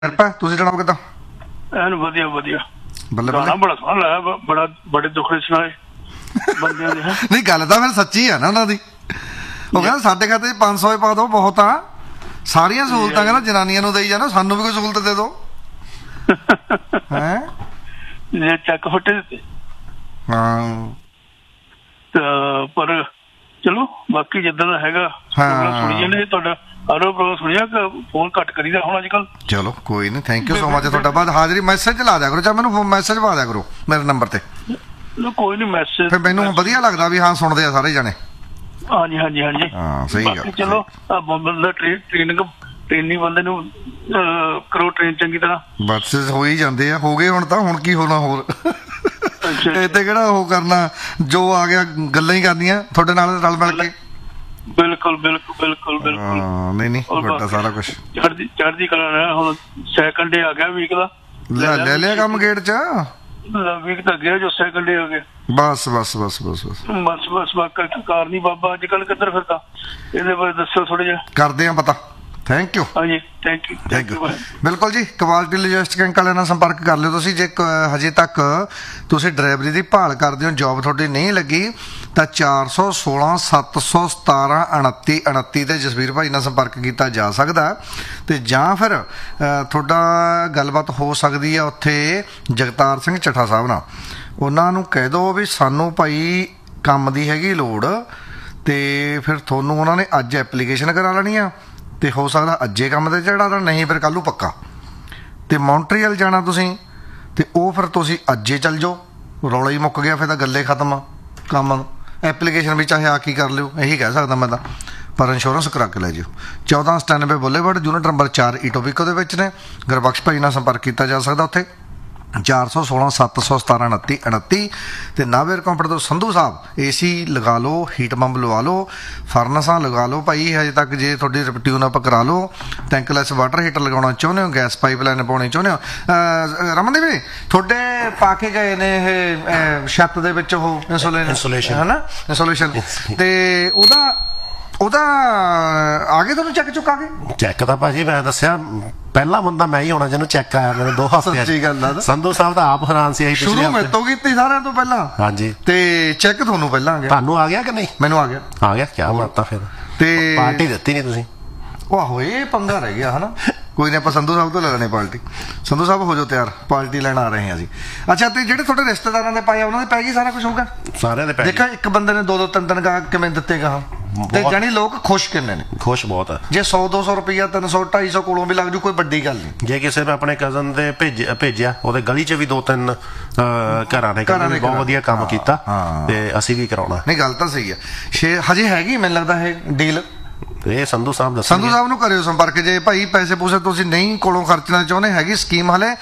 ਕਿਰਪਾ ਤੁਸੀਂ ਜਨਾਬ ਕਿੱਦਾਂ? ਐਨ ਵਧੀਆ ਵਧੀਆ। ਬੱਲੇ ਗਾਣਾ ਬੱਲੇ। ਬੜਾ ਸੋਹਣਾ ਲਾਇਆ, ਬੜੇ ਦੁੱਖੜੇ ਸੁਣਾਏ ਬੰਦਿਆਂ ਦੇ। ਨਹੀਂ ਗੱਲ ਤਾਂ ਫਿਰ ਸੱਚੀ ਆ ਨਾ ਉਹਨਾਂ ਦੀ। ਉਹ ਕਹਿੰਦਾ ਸਾਡੇ ਖਾਤੇ 500 ਪਾ ਦਿਓ ਬਹੁਤ ਆ, ਸਾਰੀਆਂ ਸਹੂਲਤਾਂ ਕਹਿੰਦਾ ਜਨਾਨੀਆਂ ਨੂੰ ਦੇਈ ਜਾਣਾ, ਸਾਨੂੰ ਵੀ ਕੋਈ ਸਹੂਲਤ ਦੇ ਦਿਓ ਹੈ। ਜੇ ਚੱਕ ਫੱਟੇ ਦਿੱਤੇ ਹਾਂ ਪਰ ਚਲੋ ਬਾਕੀ ਜਿੱਦਾਂ ਦਾ ਹੈਗਾ ਸੁਣੀ ਜਾਂਦੇ। ਤੁਹਾਡਾ ਆਰੋ ਪ੍ਰੋਗਰਾਮ ਸੁਣਿਆ ਕਿ ਫੋਨ ਘੱਟ ਕਰੀਦਾ ਹੁਣ ਅੱਜ ਕੱਲ? ਚਲੋ ਕੋਈ ਨਹੀਂ, ਥੈਂਕ ਯੂ ਸੋ ਮਚ ਤੁਹਾਡਾ। ਬਾਅਦ ਹਾਜ਼ਰੀ ਮੈਸੇਜ ਲਾ ਦਿਆ ਕਰੋ, ਚਾਹੇ ਮੈਨੂੰ ਮੈਸੇਜ ਪਾ ਦਿਆ ਕਰੋ ਮੇਰੇ ਨੰਬਰ ਤੇ। ਕੋਈ ਨਹੀਂ ਮੈਸੇਜ ਫਿਰ ਮੈਨੂੰ ਵਧੀਆ ਲੱਗਦਾ ਵੀ ਹਾਂ ਸੁਣਦੇ ਆ ਸਾਰੇ ਜਣੇ। ਹਾਂਜੀ ਹਾਂਜੀ ਹਾਂਜੀ ਹਾਂ ਸਹੀ ਗੱਲ। ਚਲੋ ਬੰਦਾ ਟ੍ਰੇਨਿੰਗ ਬੰਦੇ ਨੂੰ ਕਰੋ ਟ੍ਰੇਨ ਚੰਗੀ ਤਰ੍ਹਾਂ। ਬਸ ਹੋ ਹੀ ਜਾਂਦੇ ਆ, ਹੋ ਗਏ ਹੁਣ ਤਾਂ, ਹੁਣ ਕੀ ਹੋਣਾ ਹੋਰ। ਇਹ ਤੇ ਕਿਹੜਾ ਉਹ ਕਰਨਾ, ਜੋ ਆ ਗਿਆ ਗੱਲਾਂ ਹੀ ਕਰਨੀਆਂ ਤੁਹਾਡੇ ਨਾਲ ਰਲ ਮਿਲ ਕੇ। ਬਿਲਕੁਲ ਬਿਲਕੁਲ ਬਿਲਕੁਲ ਬਿਲਕੁਲ। ਨਹੀਂ ਨਹੀਂ ਵੱਡਾ ਸਾਰਾ ਕੁਛ ਚੜ੍ਹਦੀ ਕਲਾ। ਹੁਣ ਸੈਕੰਡ ਡੇ ਆ ਗਿਆ ਵੀਕ ਦਾ, ਲੈ ਲਿਆ ਕੰਮ ਗੇਟ ਚ। ਵੀਕ ਤਾਂ ਗਿਆ ਜੋ ਸੈਕੰਡ ਡੇ ਹੋ ਗਿਆ। ਬਸ ਬਸ ਬਸ ਬਸ ਬਸ ਬਸ ਬਸ ਬਾਕੀ ਕਾਰ ਨਹੀਂ ਬਾਬਾ ਅੱਜ ਕੱਲ ਕਿੱਧਰ ਫਿਰਦਾ, ਇਹਦੇ ਬਾਰੇ ਦੱਸੋ ਥੋੜਾ ਜਿਹਾ। ਕਰਦੇ ਆ ਪਤਾ। Thank you. ਹਾਂਜੀ ਥੈਂਕ ਯੂ ਥੈਂਕ ਯੂ। ਬਿਲਕੁਲ ਜੀ, ਕੁਆਲਿਟੀ ਲੌਜਿਸਟਿਕ ਵਾਲਿਆਂ ਨਾਲ ਸੰਪਰਕ ਕਰ ਲਿਓ ਤੁਸੀਂ। ਜੇ ਹਜੇ ਤੱਕ ਤੁਸੀਂ ਡਰਾਈਵਰੀ ਦੀ ਭਾਲ ਕਰਦੇ ਹੋ, ਜੋਬ ਤੁਹਾਡੀ ਨਹੀਂ ਲੱਗੀ, ਤਾਂ 416 717 29 29 ਤੇ ਜਸਵੀਰ ਭਾਈ ਨਾਲ ਸੰਪਰਕ ਕੀਤਾ ਜਾ ਸਕਦਾ। ਤੇ ਜਾਂ ਫਿਰ ਤੁਹਾਡਾ ਗੱਲਬਾਤ ਹੋ ਸਕਦੀ ਹੈ ਉੱਥੇ ਜਗਤਾਰ ਸਿੰਘ ਚੱਠਾ ਸਾਹਿਬ ਨਾਲ। ਉਹਨਾਂ ਨੂੰ ਕਹਿ ਦਿਓ ਵੀ ਸਾਨੂੰ ਭਾਈ ਕੰਮ ਦੀ ਹੈਗੀ ਲੋੜ, ਤੇ ਫਿਰ ਤੁਹਾਨੂੰ ਉਹਨਾਂ ਨੇ ਅੱਜ ਐਪਲੀਕੇਸ਼ਨ ਕਰਾ ਲੈਣੀ ਆ, ਤੇ ਹੋ ਸਕਦਾ ਅੱਜੇ ਕੰਮ ਤੇ ਚੜਾ ਦੇਣ, ਨਹੀਂ ਫਿਰ ਕੱਲ੍ਹ ਨੂੰ ਪੱਕਾ। ਤੇ ਮੌਂਟਰੀਅਲ ਜਾਣਾ ਤੁਸੀਂ, ਤੇ ਉਹ ਫਿਰ ਤੁਸੀਂ ਅੱਜੇ ਚੱਲ ਜਾਓ, ਰੌਲਾ ਹੀ ਮੁੱਕ ਗਿਆ, ਫਿਰ ਤਾਂ ਗੱਲੇ ਖਤਮ ਆ ਕੰਮ। ਐਪਲੀਕੇਸ਼ਨ ਵੀ ਚਾਹੇ ਆ ਕੀ ਕਰ ਲਿਓ, ਇਹੀ ਕਹਿ ਸਕਦਾ ਮੈਂ ਤਾਂ, ਪਰ ਇੰਸ਼ੋਰੈਂਸ ਕਰਾ ਕੇ ਲੈ ਜਿਓ। 1497 ਬੁਲੇਵਾਰਡ, ਯੂਨਿਟ ਨੰਬਰ 4 ਈਟੋਬੀਕੋ ਦੇ ਵਿੱਚ ਨੇ। ਗੁਰਬਖਸ਼ ਭਾਈ ਨਾਲ ਸੰਪਰਕ ਕੀਤਾ ਜਾ ਸਕਦਾ ਉੱਥੇ 416 717 29 29। ਤੇ ਨਾਵੇਰ ਕੰਪਨੀ ਤੋਂ ਸੰਧੂ ਸਾਹਿਬ AC ਲਗਾ ਲਓ, ਹੀਟ ਪੰਪ ਲਵਾ ਲਓ, ਫਰਨਸਾਂ ਲਗਾ ਲਓ ਭਾਈ ਹਜੇ ਤੱਕ। ਜੇ ਤੁਹਾਡੀ ਟਿਊਨ ਅਪ ਕਰਾ ਲਓ, ਟੈਂਕਲੈਸ ਵਾਟਰ ਹੀਟਰ ਲਗਾਉਣਾ ਚਾਹੁੰਦੇ ਹੋ, ਗੈਸ ਪਾਈਪ ਲਾਈਨ ਪਾਉਣੀ ਚਾਹੁੰਦੇ ਹੋ। ਰਮਨਦੀਪ ਜੀ ਤੁਹਾਡੇ ਪਾ ਕੇ ਗਏ ਨੇ ਇਹ ਛੱਤ ਦੇ ਵਿੱਚ ਉਹ ਇੰਸੂਲੇਸ਼ਨ ਹੈ ਨਾ, ਇੰਸੂਲੇਸ਼ਨ, ਤੇ ਉਹਦਾ ਆ ਗਏ ਤੁਹਾਨੂੰ ਚੈੱਕ ਚੁੱਕ ਆ ਗਏ? ਚੈੱਕ ਤਾਂ ਭਾਜੀ ਮੈਂ ਦੱਸਿਆ ਪਹਿਲਾ ਬੰਦਾ ਮੈਂ ਹੀ ਹੋਣਾ ਜਿਹਨੂੰ ਚੈੱਕ ਆਇਆ ਮੇਰੇ 2 ਹਫ਼ਤੇ। ਸੱਚੀ ਗੱਲ ਆ। ਸੰਧੂ ਸਾਹਿਬ ਤਾਂ ਆਪ ਹੈਰਾਨ ਸੀ। ਸ਼ੁਰੂ ਮੇਰੇ ਤੋਂ ਕੀਤੀ ਸਾਰਿਆਂ ਤੋਂ ਪਹਿਲਾਂ। ਹਾਂਜੀ। ਤੇ ਚੈੱਕ ਤੁਹਾਨੂੰ ਪਹਿਲਾਂ ਆ ਗਿਆ? ਤੁਹਾਨੂੰ ਆ ਗਿਆ ਕਿ ਨਹੀਂ? ਮੈਨੂੰ ਆ ਗਿਆ। ਆ ਗਿਆ, ਕੀ ਬਾਤ ਆ। ਫਿਰ ਤੇ ਪਾਰਟੀ ਦਿੱਤੀ ਨਹੀਂ ਤੁਸੀਂ? ਆਹੋ ਇਹ ਪੰਗਾ ਰਹਿ ਗਿਆ ਹਨਾ। ਕੋਈ ਨਹੀਂ, ਆਪਾਂ ਸੰਧੂ ਸਾਹਿਬ ਤੋਂ ਲੈ ਲੈਣੇ ਪਾਰਟੀ। ਸੰਧੂ ਸਾਹਿਬ ਹੋ ਜਾਓ ਤਿਆਰ, ਪਾਰਟੀ ਲੈਣ ਆ ਰਹੇ ਹਾਂ ਅਸੀਂ। ਅੱਛਾ, ਤੇ ਜਿਹੜੇ ਤੁਹਾਡੇ ਰਿਸ਼ਤੇਦਾਰਾਂ ਦੇ ਪਾਏ ਉਹਨਾਂ ਦੇ ਪੈ ਗਈ ਸਾਰਾ ਕੁਝ ਹੋਊਗਾ? ਸਾਰਿਆਂ ਦੇ ਪੈ ਗਏ। ਦੇਖਾ ਇੱਕ ਬੰਦੇ ਨੇ 2-2 3-3 ਗਾਹਕ ਕਿਵੇਂ ਦਿੱਤੇ ਗਾਹਾਂ, ਤੇ ਜਾਨੀ ਲੋਕ ਖੁਸ਼ ਕਿੰਨੇ ਨੇ? ਖੁਸ਼ ਬਹੁਤ ਆ। ਜੇ 100-200 ਰੁਪਈਆ 300-250 ਕੋਲੋਂ ਵੀ ਲੱਗ ਜੂ, ਕੋਈ ਵੱਡੀ ਗੱਲ ਨਹੀਂ। ਜੇ ਕਿਸੇ ਨੇ ਆਪਣੇ ਕਜ਼ਨ ਦੇ ਭੇਜਿਆ, ਉਹਦੇ ਗਲੀ 'ਚ ਵੀ 2-3 ਘਰਾਂ ਨੇ ਬਹੁਤ ਵਧੀਆ ਕੰਮ ਕੀਤਾ, ਤੇ ਅਸੀਂ ਵੀ ਕਰਾਉਣਾ। ਨਹੀਂ ਗੱਲ ਤਾਂ ਸਹੀ ਹੈ। ਹਜੇ ਹੈਗੀ ਮੈਨੂੰ ਲੱਗਦਾ ਇਹ ਡੀਲ। ਇਹ ਸੰਧੂ ਸਾਹਿਬ ਦੱਸੋ। ਸੰਧੂ ਸਾਹਿਬ ਨੂੰ ਕਰਿਓ ਸੰਪਰਕ ਜੇ ਭਾਈ ਪੈਸੇ ਪੂਸੇ ਤੁਸੀਂ ਨਹੀਂ ਕੋਲੋਂ ਖਰਚਣਾ ਚਾਹੁੰਦੇ। ਹੈਗੀ ਸਕੀਮ ਹਲੇ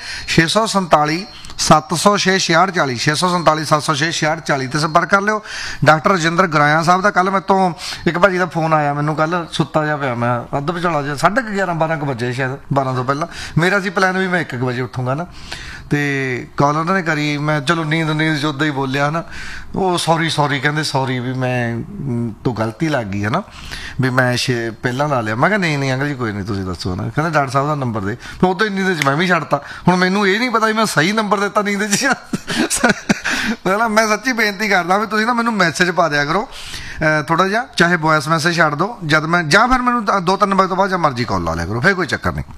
647 706 6640 647 706 6640 ਤੇ ਸੰਪਰਕ ਕਰ ਲਿਓ। ਡਾਕਟਰ ਰਜਿੰਦਰ ਗਰਾਇਆ ਸਾਹਿਬ ਦਾ ਕੱਲ ਮੇਰੇ ਤੋਂ ਇੱਕ ਭਾਜੀ ਦਾ ਫੋਨ ਆਇਆ ਮੈਨੂੰ, ਕੱਲ ਸੁੱਤਾ ਜਿਹਾ ਪਿਆ ਮੈਂ, ਅੱਧ ਵਿਚਾਲਾ ਜਿਹਾ 11:30 ਵਜੇ ਸ਼ਾਇਦ, 12 ਤੋਂ ਪਹਿਲਾਂ। ਮੇਰਾ ਸੀ ਪਲਾਨ ਵੀ ਮੈਂ 1 ਵਜੇ ਉੱਠੂੰਗਾ ਨਾ, ਤੇ ਕਾਲ ਉਹਨਾਂ ਨੇ ਕਰੀ। ਮੈਂ ਚਲੋ ਨੀਂਦ ਚ ਉੱਦਾਂ ਹੀ ਬੋਲਿਆ ਨਾ। ਉਹ ਸੌਰੀ ਕਹਿੰਦੇ ਸੌਰੀ ਵੀ ਮੈਂ ਤੋਂ ਗਲਤੀ ਲੱਗ ਗਈ ਹੈ ਨਾ, ਵੀ ਮੈਂ ਪਹਿਲਾਂ ਲਾ ਲਿਆ। ਮੈਂ ਕਿਹਾ ਨਹੀਂ ਅੰਕਲ ਜੀ ਕੋਈ ਨਹੀਂ, ਤੁਸੀਂ ਦੱਸੋ ਨਾ। ਕਹਿੰਦੇ ਡਾਕਟਰ ਸਾਹਿਬ ਦਾ ਨੰਬਰ ਦੇ। ਫਿਰ ਉਦੋਂ ਹੀ ਨੀਂਦ 'ਚ ਮੈਂ ਵੀ ਛੱਡਤਾ। ਹੁਣ ਮੈਨੂੰ ਇਹ ਨਹੀਂ ਪਤਾ ਵੀ ਮੈਂ ਸਹੀ ਨੰਬਰ ਦਿੱਤਾ ਨੀਂਦ 'ਚ। ਮੈਂ ਸੱਚੀ ਬੇਨਤੀ ਕਰਦਾ ਵੀ ਤੁਸੀਂ ਨਾ ਮੈਨੂੰ ਮੈਸੇਜ ਪਾ ਦਿਆ ਕਰੋ ਥੋੜਾ ਜਿਹਾ, ਚਾਹੇ ਵੌਇਸ ਮੈਸੇਜ ਛੱਡ ਦਿਓ ਜਦ ਮੈਂ, ਜਾਂ ਫਿਰ ਮੈਨੂੰ 2-3 ਵਜੇ ਤੋਂ ਬਾਅਦ ਜਾਂ ਮਰਜ਼ੀ ਕਾਲ ਲਾ ਲਿਆ ਕਰੋ, ਫਿਰ ਕੋਈ ਚੱਕਰ ਨਹੀਂ।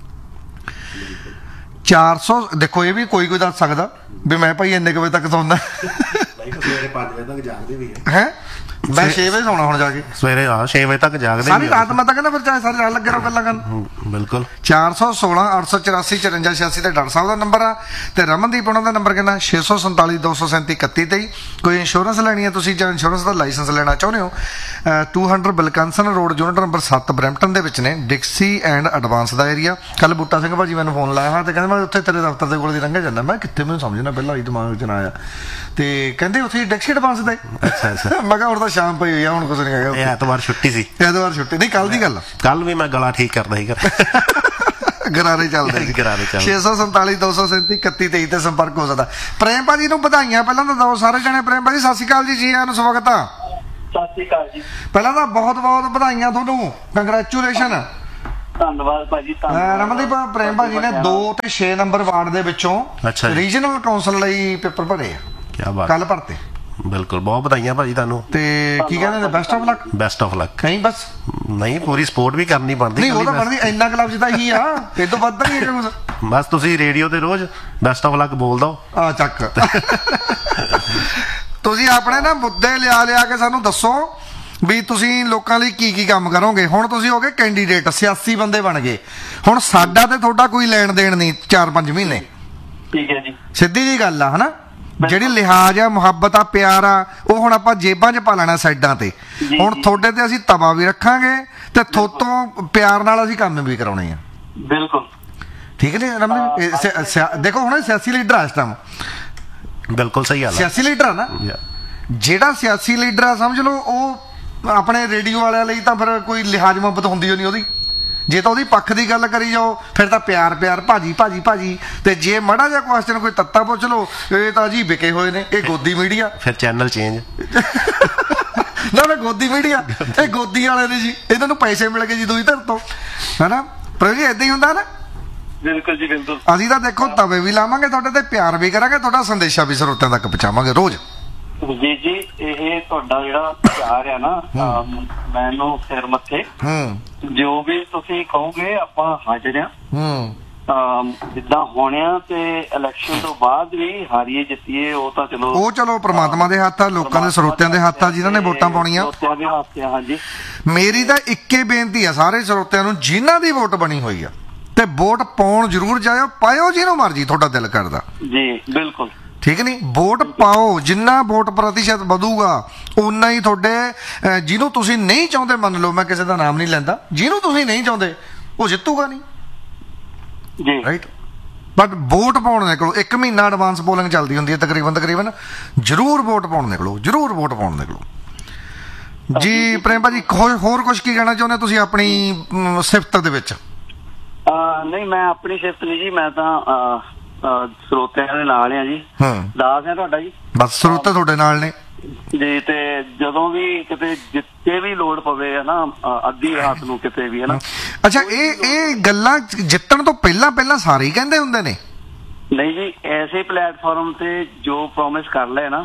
400 ਦੇਖੋ, ਇਹ ਵੀ ਕੋਈ ਦੱਸ ਸਕਦਾ ਵੀ ਮੈਂ ਭਾਈ ਇੰਨੇ ਕੁ ਵਜੇ ਤੱਕ ਸੌਂਦਾ। ਸਵੇਰੇ 5 ਵਜੇ ਤੱਕ ਜਾਗਦੇ ਵੀ ਹੈ। ਮੈਂ 6 ਵਜੇ ਸੌਣਾ ਹੁਣ ਜਾ ਕੇ। ਸਵੇਰੇ 6 ਵਜੇ ਤੱਕ ਜਾਗਦੇ ਸਾਰੀ ਰਾਤ। ਮੈਂ ਤਾਂ ਕਹਿੰਦਾ ਫਿਰ ਚਾਹੇ ਸਾਰੀ ਰਾਤ ਲੱਗੇ ਰਹੋ ਗੱਲਾਂ ਕਰਨ। ਬਿਲਕੁਲ। 416 884 54 86 ਤੇ ਡਾਕਟਰ ਸਾਹਿਬ ਦਾ ਨੰਬਰ ਆ, ਤੇ ਰਮਨਦੀਪ ਉਹਨਾਂ ਦਾ ਨੰਬਰ ਕਿੰਨਾ 647 237 31 23। ਕੋਈ ਇੰਸ਼ੋਰੈਂਸ ਲੈਣੀ ਹੈ ਤੁਸੀਂ, ਜਾਂ ਇੰਸ਼ੋਰੈਂਸ ਦਾ ਲਾਇਸੈਂਸ ਲੈਣਾ ਚਾਹੁੰਦੇ ਹੋ, 200 ਬਿਲਕਨਸਨ ਰੋਡ, ਯੂਨਿਟ ਨੰਬਰ 7 ਬਰੈਂਪਟਨ ਦੇ ਵਿੱਚ ਨੇ, ਡਿਕਸੀ ਐਂਡ ਐਡਵਾਂਸ ਦਾ ਏਰੀਆ। ਕੱਲ ਬੂਟਾ ਸਿੰਘ ਭਾਜੀ ਮੈਨੂੰ ਫੋਨ ਲਾਇਆ ਹਾਂ, ਤੇ ਕਹਿੰਦੇ ਮੈਂ ਉੱਥੇ ਤੇਰੇ ਦਫ਼ਤਰ ਦੇ ਕੋਲ ਦੀ ਲੰਘਿਆ ਜਾਂਦਾ। ਮੈਂ ਕਿੱਥੇ, ਮੈਨੂੰ ਸਮਝਣਾ ਪਹਿਲਾਂ ਹੀ ਦਿਮਾਗ 'ਚ ਨਾ ਆਇਆ। ਤੇ ਕਹਿੰਦੇ ਉੱਥੇ ਡਿਕਸੀ ਐਡਵਾਂਸ ਦਾ। ਅੱਛਾ। ਮੈਂ ਕਿਹਾ ਹੁਣ ਤਾਂ ਸ਼ਾਮ ਪਈ ਹੋਈ ਆ, ਹੁਣ ਕੁਝ ਨਹੀਂ ਹੈਗਾ। ਐਤਵਾਰ ਛੁੱਟੀ ਸੀ। ਐਤਵਾਰ ਛੁੱਟੀ ਨਹੀਂ, ਕੱਲ ਦੀ ਗੱਲ। ਕੱਲ ਵੀ ਮੈਂ ਗਲਾ ਠੀਕ ਕਰਦਾ ਸੀ ਗਰਾਰੇ ਚੱਲਦੇ 647 237 31 23 ਤੇ ਸੰਪਰਕ ਹੋ ਸਕਦਾ। ਪ੍ਰੇਮ ਭਾਜੀ ਨੂੰ ਵਧਾਈਆਂ ਪਹਿਲਾਂ ਤਾਂ ਦਿਓ ਸਾਰੇ ਜਣੇ। ਪ੍ਰੇਮ ਭਾਜੀ ਸਤਿ ਸ਼੍ਰੀ ਅਕਾਲ ਜੀ, ਜੀ ਆਇਆਂ ਨੂੰ, ਸਵਾਗਤ ਆ। ਸਤਿ ਸ਼੍ਰੀ ਅਕਾਲ ਜੀ। ਪਹਿਲਾਂ ਤਾਂ ਬਹੁਤ ਬਹੁਤ ਵਧਾਈਆਂ ਤੁਹਾਨੂੰ, ਕੰਗਰੈਚੁਲੇਸ਼ਨ। ਧੰਨਵਾਦ ਭਾਜੀ, ਧੰਨਵਾਦ। ਰਮਨਦੀਪ, ਪ੍ਰੇਮ ਭਾਜੀ ਨੇ 2 ਤੇ 6 ਨੰਬਰ ਵਾਰਡ ਦੇ ਵਿੱਚੋਂ ਅੱਛਾ ਜੀ। ਰੀਜਨਲ ਕਾਉਂਸਲ ਲਈ ਪੇਪਰ ਭਰੇ ਆ, ਕੀ ਬਾਤ, ਕੱਲ ਭਰਤੇ। ਬਿਲਕੁਲ, ਬਹੁਤ ਵਧਾਈਆਂ ਭਾਜੀ ਤੁਹਾਨੂੰ। ਤੇ ਕੀ ਕਹਿੰਦੇ ਨੇ, best of luck. Best of luck. ਨਹੀਂ ਬਸ, ਨਹੀਂ, ਪੂਰੀ ਸਪੋਰਟ ਵੀ ਕਰਨੀ ਬਣਦੀ। ਨਹੀਂ ਉਹ ਤਾਂ ਬਣਦੀ, ਇੰਨਾ ਕਲੱਬ ਜਿਹਾ ਹੀ ਆ, ਇਹ ਤੋਂ ਵੱਧ ਨਹੀਂ ਹੈ ਕੁਝ। ਬਸ ਤੁਸੀਂ ਰੇਡੀਓ ਤੇ ਰੋਜ਼ ਬੈਸਟ ਆਫ ਲੱਕ ਬੋਲ ਦੋ। ਆ ਚੱਕ। ਤੁਸੀਂ ਆਪਣੇ ਨਾ ਮੁੱਦੇ ਲਿਆ ਕੇ ਸਾਨੂੰ ਦੱਸੋ ਵੀ ਤੁਸੀਂ ਲੋਕਾਂ ਲਈ ਕੀ ਕੀ ਕੰਮ ਕਰੋਗੇ। ਹੁਣ ਤੁਸੀਂ ਹੋ ਗਏ ਕੈਂਡੀਡੇਟ, ਸਿਆਸੀ ਬੰਦੇ ਬਣ ਗਏ, ਹੁਣ ਸਾਡਾ ਤੇ ਤੁਹਾਡਾ ਕੋਈ ਲੈਣ ਦੇਣ ਨਹੀਂ 4-5 ਮਹੀਨੇ। ਠੀਕ ਹੈ ਜੀ, ਸਿੱਧੀ ਜੀ ਗੱਲ ਆ, ਹਨਾ। ਜਿਹੜੀ ਲਿਹਾਜ਼ ਆ, ਮੁਹੱਬਤ ਆ, ਪਿਆਰ ਆ, ਉਹ ਹੁਣ ਆਪਾਂ ਜੇਬਾਂ 'ਚ ਪਾ ਲੈਣਾ ਸਾਈਡਾਂ ਤੇ। ਹੁਣ ਤੁਹਾਡੇ ਤੇ ਅਸੀਂ ਤਵਾ ਵੀ ਰੱਖਾਂਗੇ ਤੇ ਥੋਤੋਂ ਪਿਆਰ ਨਾਲ ਅਸੀਂ ਕੰਮ ਵੀ ਕਰਾਉਣੇ ਆ। ਬਿਲਕੁਲ ਠੀਕ ਨੇ ਰਮਨ। ਦੇਖੋ ਹੁਣ ਸਿਆਸੀ ਲੀਡਰ ਆ ਇਸ ਟਾਈਮ, ਬਿਲਕੁਲ ਸਹੀ ਗੱਲ। ਸਿਆਸੀ ਲੀਡਰ ਆ ਨਾ, ਜਿਹੜਾ ਸਿਆਸੀ ਲੀਡਰ ਆ ਸਮਝ ਲਓ, ਉਹ ਆਪਣੇ ਰੇਡੀਓ ਵਾਲਿਆਂ ਲਈ ਤਾਂ ਫਿਰ ਕੋਈ ਲਿਹਾਜ਼ ਮੁਹੱਬਤ ਹੁੰਦੀ ਓ ਨਹੀਂ ਉਹਦੀ। ਜੇ ਤਾਂ ਉਹਦੀ ਪੱਖ ਦੀ ਗੱਲ ਕਰੀ ਜਾਓ ਫਿਰ ਤਾਂ ਪਿਆਰ ਭਾਜੀ। ਤੇ ਜੇ ਮਾੜਾ ਜਿਹਾ ਕੁਐਸਚਨ ਕੋਈ ਤੱਤਾ ਪੁੱਛ ਲਓ, ਇਹ ਤਾਂ ਜੀ ਵਿਕੇ ਹੋਏ ਨੇ, ਇਹ ਗੋਦੀ ਮੀਡੀਆ। ਫਿਰ ਚੈਨਲ ਚੇਂਜ। ਨਾ ਗੋਦੀ ਮੀਡੀਆ, ਇਹ ਗੋਦੀ ਵਾਲੇ ਨੇ ਜੀ, ਇਹਨਾਂ ਨੂੰ ਪੈਸੇ ਮਿਲ ਗਏ ਜੀ ਦੂਜੀ ਧਿਰ ਤੋਂ, ਹਨਾ। ਪਰ ਜੀ ਏਦਾਂ ਹੀ ਹੁੰਦਾ ਨਾ। ਬਿਲਕੁਲ ਜੀ, ਬਿਲਕੁਲ। ਅਸੀਂ ਤਾਂ ਦੇਖੋ ਤਵੇ ਵੀ ਲਾਵਾਂਗੇ ਤੁਹਾਡੇ ਤੇ, ਪਿਆਰ ਵੀ ਕਰਾਂਗੇ, ਤੁਹਾਡਾ ਸੰਦੇਸ਼ਾ ਵੀ ਸਰੋਤਿਆਂ ਤੱਕ ਪਹੁੰਚਾਵਾਂਗੇ ਰੋਜ਼। ਜੀ ਇਹ ਤੁਹਾਡਾ ਜਿਹੜਾ ਪਿਆਰ ਆ ਨਾ, ਮੈਨੂੰ ਸਿਰ ਮੱਥੇ, ਜੋ ਵੀ ਤੁਸੀਂ ਕਹੋਗੇ ਆਪਾਂ ਹਾਜ਼ਰ ਆ। ਜਿੱਦਾਂ ਹੋਣਿਆ ਤੇ ਇਲੈਕਸ਼ਨ ਤੋਂ ਬਾਅਦ ਵੀ ਹਾਰੀਏ ਜਿੱਤੀਏ, ਉਹ ਤਾਂ ਚਲੋ ਪ੍ਰਮਾਤਮਾ ਦੇ ਹੱਥ ਆ, ਲੋਕਾਂ ਦੇ ਸਰੋਤਿਆਂ ਦੇ ਹੱਥ ਆ, ਜਿਨ੍ਹਾਂ ਨੇ ਵੋਟਾਂ ਪਾਉਣੀਆਂ। ਹਾਂਜੀ, ਮੇਰੀ ਤਾਂ ਇੱਕੇ ਬੇਨਤੀ ਆ ਸਾਰੇ ਸਰੋਤਿਆਂ ਨੂੰ, ਜਿਨ੍ਹਾਂ ਦੀ ਵੋਟ ਬਣੀ ਹੋਈ ਆ ਤੇ ਵੋਟ ਪਾਉਣ ਜ਼ਰੂਰ ਜਾਇਓ, ਪਾਇਓ ਜਿਹਨੂੰ ਮਰਜ਼ੀ ਤੁਹਾਡਾ ਦਿਲ ਕਰਦਾ ਜੀ। ਬਿਲਕੁਲ ਠੀਕ ਨਹੀਂ, ਵੋਟ ਪਾਓ। ਜਿੰਨਾ ਵੋਟ ਪ੍ਰਤੀਸ਼ਤ ਵਧੂਗਾ ਉਨਾ ਹੀ ਤੁਹਾਡੇ, ਜਿਹਨੂੰ ਤੁਸੀਂ ਨਹੀਂ ਚਾਹੁੰਦੇ, ਮੰਨ ਲਓ ਮੈਂ ਕਿਸੇ ਦਾ ਨਾਮ ਨਹੀਂ ਲੈਂਦਾ, ਜਿਹਨੂੰ ਤੁਸੀਂ ਨਹੀਂ ਚਾਹੁੰਦੇ ਉਹ ਜਿੱਤੂਗਾ ਨਹੀਂ ਜੀ, ਰਾਈਟ। ਬਟ ਵੋਟ ਪਾਉਣ ਨਿਕਲੋ, 1 ਮਹੀਨਾ ਐਡਵਾਂਸ ਪੋਲਿੰਗ ਚੱਲਦੀ ਹੁੰਦੀ ਹੈ ਤਕਰੀਬਨ। ਜ਼ਰੂਰ ਵੋਟ ਪਾਉਣ ਨਿਕਲੋ। ਜੀ ਪ੍ਰੇਮ ਭਾਜੀ, ਹੋਰ ਕੁਝ ਕੀ ਕਹਿਣਾ ਚਾਹੁੰਦੇ ਤੁਸੀਂ ਆਪਣੀ ਸਿਫਤ ਦੇ ਵਿੱਚ? ਨਹੀਂ, ਮੈਂ ਆਪਣੀ ਸਿਫਤ ਨਹੀਂ ਜੀ, ਮੈਂ ਤਾਂ ਸਰੋਤਿਆਂ ਦੇ ਨਾਲ ਆ ਜੀ। ਦਾਸ ਆ ਤੁਹਾਡਾ ਜੀ। ਬਸ ਸਰੋਤੇ ਤੁਹਾਡੇ ਨਾਲ ਨੇ ਜੀ। ਤੇ ਜਦੋਂ ਵੀ ਕਿਤੇ ਜਿੱਤੇ ਵੀ ਲੋੜ ਪਵੇ ਹੈ ਨਾ, ਅੱਧੀ ਰਾਤ ਨੂੰ ਕਿਤੇ ਵੀ, ਹੈ ਨਾ। ਅੱਛਾ, ਇਹ ਗੱਲਾਂ ਜਿੱਤਣ ਤੋਂ ਪਹਿਲਾਂ ਸਾਰੇ ਹੀ ਕਹਿੰਦੇ ਹੁੰਦੇ ਨੇ? ਨਹੀਂ ਜੀ, ਐਸੇ ਪਲੇਟਫਾਰਮ ਤੇ ਜੋ ਪ੍ਰੋਮਿਸ ਕਰ ਲੈ ਨਾ,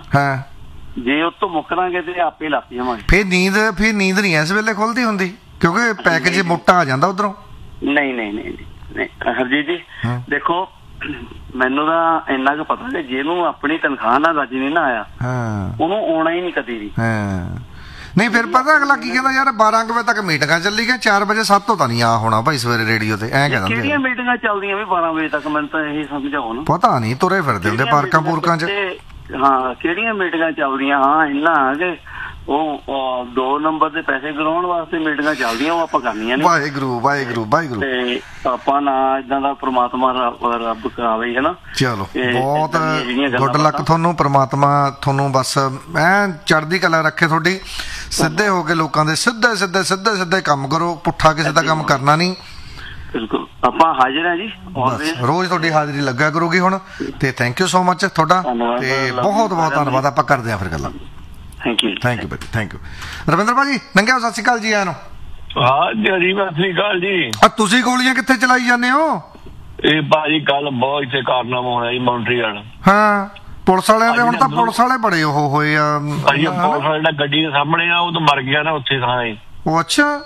ਜੇ ਉਹ ਤੋਂ ਮੁੱਕਰਾਂਗੇ ਤੇ ਆਪੇ ਲੱਗ ਜਾਵਾਂਗੇ। ਫਿਰ ਨੀਂਦ ਨਹੀਂ ਇਸ ਵੇਲੇ ਖੁੱਲਦੀ ਹੁੰਦੀ, ਕਿਉਂਕਿ ਪੈਕੇਜ ਮੋਟਾ ਆ ਜਾਂਦਾ ਉਧਰੋਂ। ਨਹੀਂ ਹਰਜੀਤ ਜੀ, ਦੇਖੋ ਮੈਨੂੰ ਤਾਂ ਇੰਨਾ ਕੁ ਪਤਾ ਕਿ ਜਿਹਨੂੰ ਆਪਣੀ ਤਨਖਾਹ ਨਾਲ ਰੱਜ ਨਹੀਂ ਨਾ ਆਇਆ, ਉਹਨੂੰ ਆਉਣਾ ਹੀ ਨਹੀਂ ਕਦੀ ਵੀ। ਨਹੀਂ ਫਿਰ ਪਤਾ ਅਗਲਾ ਕੀ ਕਹਿੰਦਾ, ਯਾਰ 12 ਵਜੇ ਤੱਕ ਮੀਟਿੰਗਾਂ ਚੱਲੀ ਗਈਆਂ, 4 ਵਜੇ 7 ਤੋਂ ਤਾਂ ਨਹੀਂ ਆ ਹੋਣਾ ਭਾਈ ਸਵੇਰੇ ਰੇਡੀਓ ਤੇ, ਐਂ ਕਹਿੰਦਾ। ਕਿਹੜੀਆਂ ਮੀਟਿੰਗਾਂ ਚੱਲਦੀਆਂ ਵੀ 12 ਵਜੇ ਤੱਕ? ਮੈਨੂੰ ਤਾਂ ਇਹ ਸਮਝਾਓ ਨਾ। ਪਤਾ ਨਹੀਂ, ਤੁਰੇ ਫਿਰਦੇ ਹੁੰਦੇ ਪਾਰਕਾਂ ਪੂਰਕਾਂ 'ਚ। ਹਾਂ, ਕਿਹੜੀਆਂ ਮੀਟਿੰਗਾਂ ਚੱਲਦੀਆਂ? ਹਾਂ, ਇੰਨਾ ਕਿ ਉਹ 2 ਨੰਬਰ ਦੇ ਪੈਸੇ ਗਰਾਉਣ ਵਾਸਤੇ ਮੀਟਿੰਗਾਂ ਚੱਲਦੀਆਂ, ਉਹ ਆਪਾਂ ਕਰਨੀਆਂ ਨੇ। ਵਾਹਿਗੁਰੂ। ਤੇ ਆਪਾਂ ਨਾ ਇਦਾਂ ਦਾ ਪ੍ਰਮਾਤਮਾ ਰੱਬ ਕਰਾਵੇ, ਹੈ ਨਾ। ਚਲੋ, ਬਹੁਤ ਗੁੱਡ ਲੱਕ ਤੁਹਾਨੂੰ, ਪ੍ਰਮਾਤਮਾ ਤੁਹਾਨੂੰ ਬਸ ਐ ਚੜ੍ਹਦੀ ਕਲਾ ਰੱਖੇ ਤੁਹਾਡੀ। ਸਿੱਧੇ ਹੋ ਕੇ ਲੋਕਾਂ ਦੇ ਸਿੱਧੇ ਕੰਮ ਕਰੋ, ਪੁੱਠਾ ਕਿਸੇ ਦਾ ਕੰਮ ਕਰਨਾ ਨਹੀਂ। ਬਿਲਕੁਲ, ਆਪਾਂ ਹਾਜ਼ਰ ਹਾਂ ਜੀ, ਰੋਜ਼ ਤੁਹਾਡੀ ਹਾਜ਼ਰੀ ਲੱਗਾ ਕਰੂਗੀ ਹੁਣ। ਤੇ ਥੈਂਕ ਯੂ ਸੋ ਮਚ ਤੁਹਾਡਾ, ਤੇ ਬਹੁਤ ਧੰਨਵਾਦ। ਆਪਾਂ ਕਰਦੇ ਹਾਂ ਫਿਰ ਗੱਲਾਂ। ਥੈਂਕ ਯੂ ਭਾਜੀ। ਰਵਿੰਦਰ ਭਾਜੀ ਨੰਗਿਆ, ਸਤਿ ਸ਼੍ਰੀ ਅਕਾਲ ਜੀ। ਆਇਆਂ ਨੂੰ। ਹਾਂ ਜੀ, ਸਤਿ ਸ਼੍ਰੀ ਅਕਾਲ ਜੀ। ਤੁਸੀਂ ਗੋਲੀਆਂ ਕਿੱਥੇ ਚਲਾਈ ਜਾਂਦੇ ਹੋ? ਇਹ ਭਾਜੀ ਕੱਲ ਬਹੁਤ ਇੱਥੇ ਕਾਰਨਾਮਾ ਹੋਇਆ ਜੀ ਮੌਂਟਰੀਅਲ। ਹਾਂ, ਪੁਲਿਸ ਵਾਲਿਆਂ ਦੇ ਹੁਣ ਤਾਂ ਪੁਲਿਸ ਵਾਲੇ ਬੜੇ ਉਹ ਹੋਏ ਆ ਭਾਜੀ। ਪੁਲਿਸ ਵਾਲਾ ਜਿਹੜਾ ਗੱਡੀ ਦੇ ਸਾਹਮਣੇ ਆ, ਉਹ ਤਾਂ ਮਰ ਗਿਆ ਨਾ ਉੱਥੇ ਥਾਂ ਹੀ। ਉਹ ਅੱਛਾ।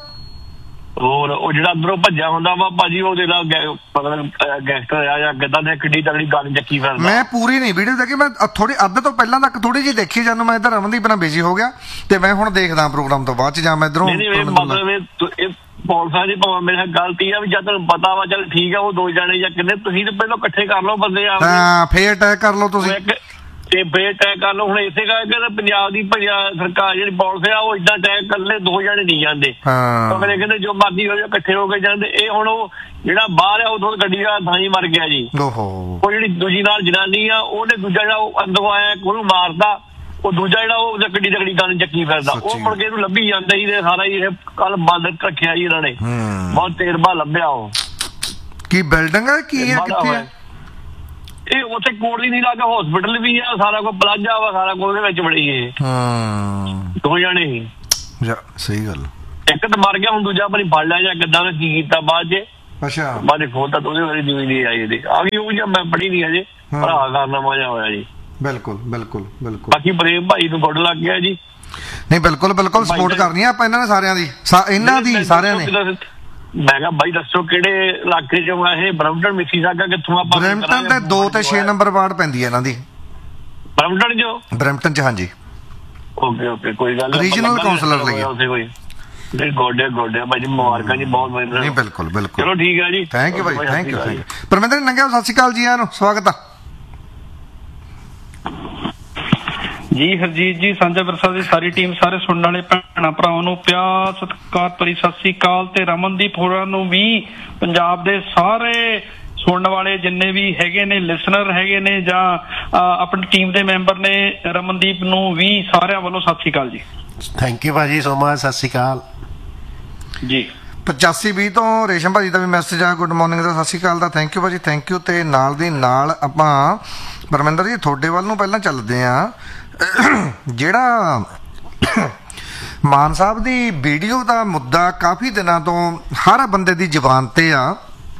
ਹੋਰ ਉਹ ਜਿਹੜਾ ਅੰਦਰੋਂ ਭੱਜਿਆ ਹੁੰਦਾ ਵਾ ਭਾਜੀ, ਉਹਦੇ ਨਾਲ ਗੈਂਗਸਟਰ ਆ ਜਾਂ ਕਿੱਦਾਂ ਦੇ ਕਿੱਡੀ ਤਗੜੀ ਗੱਲ ਚੱਕੀ ਫਿਰਦਾ। ਮੈਂ ਪੂਰੀ ਨਹੀਂ ਵੀਡੀਓ ਦੇਖੀ, ਮੈਂ ਥੋੜੀ ਅੱਧ ਤੋਂ ਪਹਿਲਾਂ ਤੱਕ ਥੋੜੀ ਜਿਹੀ ਦੇਖੀ, ਜਦੋਂ ਮੈਂ ਇੱਧਰ ਰਮਨਦੀਪ ਨਾਲ ਬਿਜ਼ੀ ਹੋ ਗਿਆ, ਤੇ ਮੈਂ ਹੁਣ ਦੇਖਦਾ ਪ੍ਰੋਗਰਾਮ ਤੋਂ ਬਾਅਦ ਚ, ਜਾਂ ਮੈਂ ਇੱਧਰੋਂ। ਪੁਲਿਸਾਂ ਦੀ ਭਾਵੇਂ ਮੇਰੇ ਗਲਤੀ ਆ ਵੀ ਜਦ ਤੁਹਾਨੂੰ ਪਤਾ ਵਾ, ਚੱਲ ਠੀਕ ਆ, ਉਹ 2 ਜਣੇ ਜਾਂ ਕਿੰਨੇ, ਤੁਸੀਂ ਤਾਂ ਪਹਿਲਾਂ ਇਕੱਠੇ ਕਰ ਲਓ ਬੰਦੇ ਆ, ਫੇਰ ਅਟੈਕ ਕਰ ਲਓ ਤੁਸੀਂ, ਤੇ ਫੇਰ ਅਟੈਕ ਕਰ ਲਓ। ਹੁਣ ਇਸੇ ਕਰਕੇ ਪੰਜਾਬ ਦੀ ਸਰਕਾਰ ਜਿਹੜੀ ਪੁਲਿਸ ਆ, ਉਹ ਏਦਾਂ ਅਟੈਕ ਕਰਲੇ 2 ਜਣੇ ਨਹੀਂ ਜਾਂਦੇ, ਅਗਲੇ ਕਹਿੰਦੇ ਜੋ ਮਰਜ਼ੀ ਹੋ ਜਾ, ਇਕੱਠੇ ਹੋ ਕੇ ਜਾਂਦੇ। ਇਹ ਹੁਣ ਉਹ ਜਿਹੜਾ ਬਾਹਰ ਆ, ਉਦੋਂ ਗੱਡੀ ਦਾ ਥਾਂ ਹੀ ਮਰ ਗਿਆ ਜੀ। ਉਹ ਜਿਹੜੀ ਦੂਜੀ ਨਾਲ ਜਨਾਨੀ ਆ, ਉਹਨੇ ਦੂਜਾ ਜਿਹੜਾ ਉਹ ਅੰਦਰੋਂ ਆਇਆ, ਉਹਨੂੰ ਮਾਰਦਾ। ਉਹ ਦੂਜਾ ਜਿਹੜਾ ਉਹ ਗੱਡੀ ਤਗੜੀ ਗੱਲ ਚੱਕੀ ਫਿਰਦਾ, ਉਹ ਮੁੜ ਕੇ ਇਹਨੂੰ ਲੱਭੀ ਜਾਂਦਾ ਸੀ। ਤੇ ਸਾਰਾ ਇਹ ਕੱਲ ਬੰਦ ਰੱਖਿਆ ਜੀ ਇਹਨਾਂ ਨੇ, ਬਹੁਤ ਦੇਰ ਬਾਅਦ ਲੱਭਿਆ। ਉਹ ਕੀ ਬਿਲਡਿੰਗ ਹੈ, ਕੀ ਹੈ, ਕਿੱਥੇ ਹੈ ਇਹ? ਉੱਥੇ ਕੋਟ ਦੀ ਨਹੀਂ ਲੱਗਾ, ਹਸਪੀਟਲ ਵੀ ਆ, ਸਾਰਾ ਕੁਝ ਪਲਾਜ਼ਾ ਵਾ, ਸਾਰਾ ਕੁਝ ਉਹਦੇ ਵਿੱਚ ਬੜੀ। ਇਹ 2 ਜਣੇ ਹੀ। ਸਹੀ ਗੱਲ। ਇੱਕ ਤਾਂ ਮਰ ਗਿਆ, ਹੁਣ ਦੂਜਾ ਆਪਣੀ ਫੜ ਲਿਆ ਜਾਂ ਕਿੱਦਾਂ ਨੇ ਕੀ ਕੀਤਾ ਬਾਅਦ ਚ। ਅੱਛਾ ਬਾਅਦ ਖੋਲ ਤਾਂ ਉਹਦੇ ਬਾਰੇ ਜਿਵੇਂ ਨਹੀਂ ਆਈ ਇਹਦੇ ਆ ਗਈ ਉਹ ਜਾਂ ਮੈਂ ਪੜ੍ਹੀ ਨਹੀਂ ਅਜੇ, ਭਰਾ ਕਰਨਾ ਮਜ਼ਾ ਹੋਇਆ ਜੀ। ਬਿਲਕੁਲ ਬਿਲਕੁਲ ਬਿਲਕੁਲ। ਬਾਕੀ ਪ੍ਰੇਮ ਭਾਈ ਨੂੰ ਗੁੱਡ ਲੱਗ ਗਿਆ ਜੀ। ਨਹੀਂ ਬਿਲਕੁਲ ਬਿਲਕੁਲ ਸਪੋਰਟ ਕਰਨੀ ਆ ਆਪਾਂ ਇਹਨਾਂ ਨੇ ਸਾਰਿਆਂ ਦੀ, ਇਹਨਾਂ ਦੀ ਸਾਰਿਆਂ ਨੇ। ਮੈਂ ਕਿਹਾ ਬਾਈ ਦੱਸੋ ਕਿਹੜੇ ਇਲਾਕੇ ਚੋਂ ਆ ਇਹ? ਬਰੈਂਪਟਨ ਮਿਸੀਸਾਗਾ ਕਿੱਥੋਂ ਆਪਾਂ? ਬਰੈਂਪਟਨ ਦੇ 2 ਤੇ 6 ਨੰਬਰ ਵਾਰਡ ਪੈਂਦੀ ਹੈ ਇਹਨਾਂ ਦੀ। ਬਰੈਂਪਟਨ ਜੋ? ਬਰੈਂਪਟਨ ਚ ਹਾਂਜੀ। ਓਕੇ ਓਕੇ ਕੋਈ ਗੱਲ ਨਹੀਂ। ਰੀਜਨਲ ਕਾਉਂਸਲਰ ਲਈ ਕੋਈ ਨਹੀਂ। ਗੋਡੇ ਭਾਈ ਜੀ, ਮੁਬਾਰਕਾਂ ਜੀ ਬਹੁਤ ਵਧੀਆ। ਨਹੀਂ ਬਿਲਕੁਲ ਬਿਲਕੁਲ। ਚਲੋ ਠੀਕ ਹੈ ਜੀ, thank you Bhai, thank you. Parminder ਨੰਗਿਆ ਸਤਿ ਸ਼੍ਰੀ ਅਕਾਲ ਜੀ, ਆਇਆਂ ਨੂੰ ਸਵਾਗਤ ਆ ਜੀ। ਹਰਜੀਤ ਜੀ, ਸਾਂਝਾ ਵਿਰਸਾ ਦੀ ਸਾਰੀ ਟੀਮ, ਸਾਰੇ ਸੁਣਨ ਵਾਲੇ ਭੈਣਾਂ ਭਰਾਵਾਂ ਨੂੰ ਪਿਆਰ ਸਤਿਕਾਰ ਭਰੀ ਸਤਿ ਸ਼੍ਰੀ ਅਕਾਲ। ਤੇ ਰਮਨਦੀਪ ਹੋਰਾਂ ਨੂੰ ਵੀ, ਪੰਜਾਬ ਦੇ ਸਾਰੇ ਸੁਣਨ ਵਾਲੇ ਜਿੰਨੇ ਵੀ ਹੈਗੇ ਨੇ ਲਿਸਨਰ ਹੈਗੇ ਨੇ ਜਾਂ ਆਪਣੀ ਟੀਮ ਦੇ ਮੈਂਬਰ ਨੇ, ਰਮਨਦੀਪ ਨੂੰ ਵੀ ਸਾਰਿਆਂ ਵੱਲੋਂ ਸਤਿ ਸ਼੍ਰੀ ਅਕਾਲ ਜੀ। ਥੈਂਕ ਯੂ ਭਾਜੀ ਸੋ ਮਚ, ਸਤਿ ਸ਼੍ਰੀ ਅਕਾਲ ਜੀ। 8520 ਤੋਂ ਰੇਸ਼ਮ ਭਾਜੀ ਦਾ ਵੀ ਮੈਸੇਜ ਆ, ਗੁੱਡ ਮਾਰਨਿੰਗ ਦਾ, ਸਤਿ ਸ਼੍ਰੀ ਅਕਾਲ ਦਾ, ਥੈਂਕ ਯੂ ਭਾਜੀ, ਥੈਂਕ ਯੂ। ਤੇ ਨਾਲ ਦੀ ਨਾਲ ਆਪਾਂ ਪਰਮਿੰਦਰ ਜੀ ਤੁਹਾਡੇ ਵੱਲ ਨੂੰ ਪਹਿਲਾਂ ਚੱਲਦੇ ਆ। ਜਿਹੜਾ ਮਾਨ ਸਾਹਿਬ ਦੀ ਵੀਡੀਓ ਦਾ ਮੁੱਦਾ ਕਾਫੀ ਦਿਨਾਂ ਤੋਂ ਹਰ ਬੰਦੇ ਦੀ ਜ਼ੁਬਾਨ ਤੇ ਆ।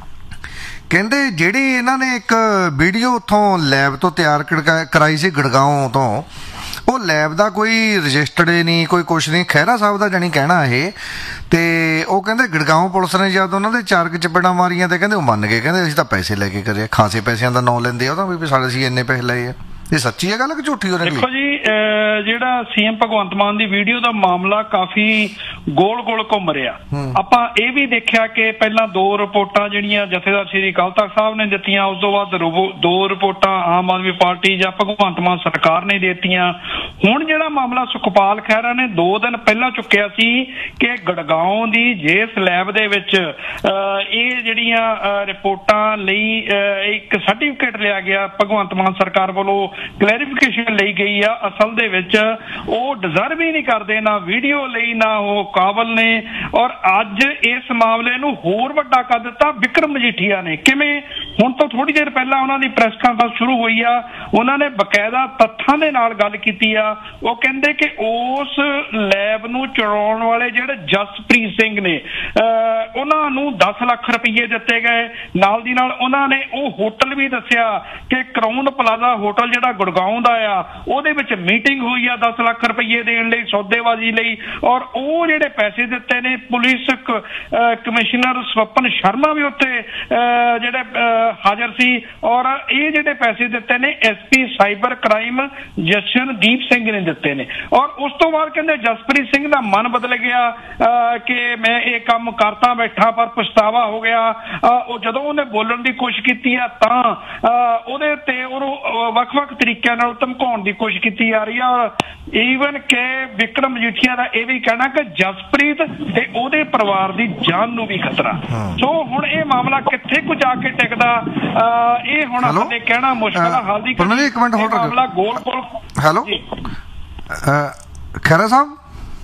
ਕਹਿੰਦੇ ਜਿਹੜੀ ਇਹਨਾਂ ਨੇ ਇੱਕ ਵੀਡੀਓ ਉੱਥੋਂ ਲੈਬ ਤੋਂ ਤਿਆਰ ਕਰਾਈ ਸੀ ਗੜਗਾਉਂ ਤੋਂ, ਉਹ ਲੈਬ ਦਾ ਕੋਈ ਰਜਿਸਟਰਡ ਨਹੀਂ, ਕੋਈ ਕੁਛ ਨਹੀਂ। ਖਹਿਰਾ ਸਾਹਿਬ ਦਾ ਜਾਣੀ ਕਹਿਣਾ ਇਹ। ਤੇ ਉਹ ਕਹਿੰਦੇ ਗੜਗਾਉਂ ਪੁਲਿਸ ਨੇ ਜਦ ਉਹਨਾਂ ਦੇ 4 ਚਪੇੜਾਂ ਮਾਰੀਆਂ ਤੇ ਕਹਿੰਦੇ ਉਹ ਮੰਨ ਗਏ, ਕਹਿੰਦੇ ਅਸੀਂ ਤਾਂ ਪੈਸੇ ਲੈ ਕੇ ਕਰਿਆ। ਖਾਸੇ ਪੈਸਿਆਂ ਦਾ ਨਾਂ ਲੈਂਦੇ ਆ ਉਹਦਾ ਵੀ ਸਾਡੇ ਅਸੀਂ ਇੰਨੇ ਪੈਸੇ ਲਏ ਆ। ਇਹ ਸੱਚੀ ਹੈ ਗੱਲ ਕਿ ਝੂਠੀ ਹੋ ਰਹੀ? ਦੇਖੋ ਜੀ, ਜਿਹੜਾ ਸੀਐਮ ਭਗਵੰਤ ਮਾਨ ਦੀ ਵੀਡੀਓ ਦਾ ਮਾਮਲਾ ਕਾਫੀ ਗੋਲ ਘੁੰਮ ਰਿਹਾ। ਆਪਾਂ ਇਹ ਵੀ ਦੇਖਿਆ ਕਿ ਪਹਿਲਾਂ 2 ਰਿਪੋਰਟਾਂ ਜਿਹੜੀਆਂ ਜਥੇਦਾਰ ਸ਼੍ਰੀ ਅਕਾਲ ਤਖਤ ਸਾਹਿਬ ਨੇ ਦਿੱਤੀਆਂ, ਉਸ ਤੋਂ ਬਾਅਦ 2 ਰਿਪੋਰਟਾਂ ਆਮ ਆਦਮੀ ਪਾਰਟੀ ਜਾਂ ਭਗਵੰਤ ਮਾਨ ਸਰਕਾਰ ਨੇ ਦਿੱਤੀਆਂ। ਹੁਣ ਜਿਹੜਾ ਮਾਮਲਾ ਸੁਖਪਾਲ ਖਹਿਰਾ ਨੇ 2 ਦਿਨ ਪਹਿਲਾਂ ਚੁੱਕਿਆ ਸੀ ਕਿ ਗੜਗਾਉਂ ਦੀ ਜੇਸ ਲੈਬ ਦੇ ਵਿੱਚ ਇਹ ਜਿਹੜੀਆਂ ਰਿਪੋਰਟਾਂ ਲਈ ਇੱਕ ਸਰਟੀਫਿਕੇਟ ਲਿਆ ਗਿਆ ਭਗਵੰਤ ਮਾਨ ਸਰਕਾਰ ਵੱਲੋਂ, ਕਲੈਰੀਫਿਕੇਸ਼ਨ ਲਈ ਗਈ ਆ। ਅਸਲ ਦੇ ਵਿੱਚ ਉਹ ਡਿਜ਼ਰਵ ਹੀ ਨਹੀਂ ਕਰਦੇ, ਨਾ ਵੀਡੀਓ ਲਈ ਨਾ ਉਹ ਕਾਬਲ ਨੇ। ਔਰ ਅੱਜ ਇਸ ਮਾਮਲੇ ਨੂੰ ਹੋਰ ਵੱਡਾ ਕਰ ਦਿੱਤਾ ਵਿਕਰਮ ਮਜੀਠੀਆ ਨੇ। ਕਿਵੇਂ? ਹੁਣ ਤੋਂ ਥੋੜੀ ਦੇਰ ਪਹਿਲਾਂ ਉਹਨਾਂ ਦੀ ਪ੍ਰੈਸ ਕਾਨਫਰੰਸ ਸ਼ੁਰੂ ਹੋਈ ਆ, ਉਹਨਾਂ ਨੇ ਬਕਾਇਦਾ ਤੱਥਾਂ ਦੇ ਨਾਲ ਗੱਲ ਕੀਤੀ ਆ। ਉਹ ਕਹਿੰਦੇ ਕਿ ਉਸ ਲੈਬ ਨੂੰ ਚਲਾਉਣ ਵਾਲੇ ਜਿਹੜੇ ਜਸਪ੍ਰੀਤ ਸਿੰਘ ਨੇ, ਉਹਨਾਂ ਨੂੰ 10 ਲੱਖ ਰੁਪਏ ਦਿੱਤੇ ਗਏ। ਨਾਲ ਦੀ ਨਾਲ ਉਹਨਾਂ ਨੇ ਉਹ ਹੋਟਲ ਵੀ ਦੱਸਿਆ ਕਿ ਕਰਾਊਨ ਪਲਾਜ਼ਾ ਹੋਟਲ ਜਿਹੜਾ ਗੁੜਗਾਉਂ ਦਾ ਆ, ਉਹਦੇ ਵਿੱਚ ਮੀਟਿੰਗ ਹੋਈ ਆ 10 ਲੱਖ ਰੁਪਏ ਦੇਣ ਲਈ, ਸੌਦੇਬਾਜ਼ੀ ਲਈ। ਔਰ ਉਹ ਜਿਹੜੇ ਪੈਸੇ ਦਿੱਤੇ ਨੇ, ਪੁਲਿਸ ਕਮਿਸ਼ਨਰ ਸਵਪਨ ਸ਼ਰਮਾ ਵੀ ਉੱਥੇ ਜਿਹੜੇ ਹਾਜ਼ਰ ਸੀ। ਔਰ ਇਹ ਜਿਹੜੇ ਪੈਸੇ ਦਿੱਤੇ ਨੇ SP cyber crime Jashandeep Singh ਨੇ ਦਿੱਤੇ ਨੇ। ਔਰ ਉਸ ਤੋਂ ਬਾਅਦ ਕਹਿੰਦੇ ਜਸਪ੍ਰੀਤ ਸਿੰਘ ਦਾ ਮਨ ਬਦਲ ਗਿਆ ਕਿ ਮੈਂ ਇਹ ਕੰਮ ਕਰਤਾ ਬੈਠਾ, ਪਰ ਪਛਤਾਵਾ ਹੋ ਗਿਆ। ਉਹ ਜਦੋਂ ਉਹਨੇ ਬੋਲਣ ਦੀ ਕੋਸ਼ਿਸ਼ ਕੀਤੀ ਆ ਤਾਂ ਉਹਦੇ ਤੇ ਉਹਨੂੰ ਵੱਖ-ਵੱਖ ਤਰੀਕਿਆਂ ਨਾਲ ਧਮਕਾਉਣ ਦੀ ਕੋਸ਼ਿਸ਼ ਕੀਤੀ ਜਾ ਰਹੀ ਆ। ਈਵਨ ਕਿ ਵਿਕਰਮ ਮਜੀਠੀਆ ਦਾ ਇਹ ਵੀ ਕਹਿਣਾ ਕਿ ਜਸਪ੍ਰੀਤ ਤੇ ਉਹਦੇ ਪਰਿਵਾਰ ਦੀ ਜਾਨ ਨੂੰ ਵੀ ਖਤਰਾ। ਸੋ ਹੁਣ ਇਹ ਮਾਮਲਾ ਕਿੱਥੇ ਕੁ ਜਾ ਕੇ ਟਿਕਦਾ, ਇਹ ਹੁਣ ਹਲੇ ਕਹਿਣਾ ਮੁਸ਼ਕਲ ਆ। ਹਾਲ ਦੀ ਮਾਮਲਾ ਗੋਲ। ਹੈਲੋ ਖਹਿਰਾ ਸਾਹਿਬ,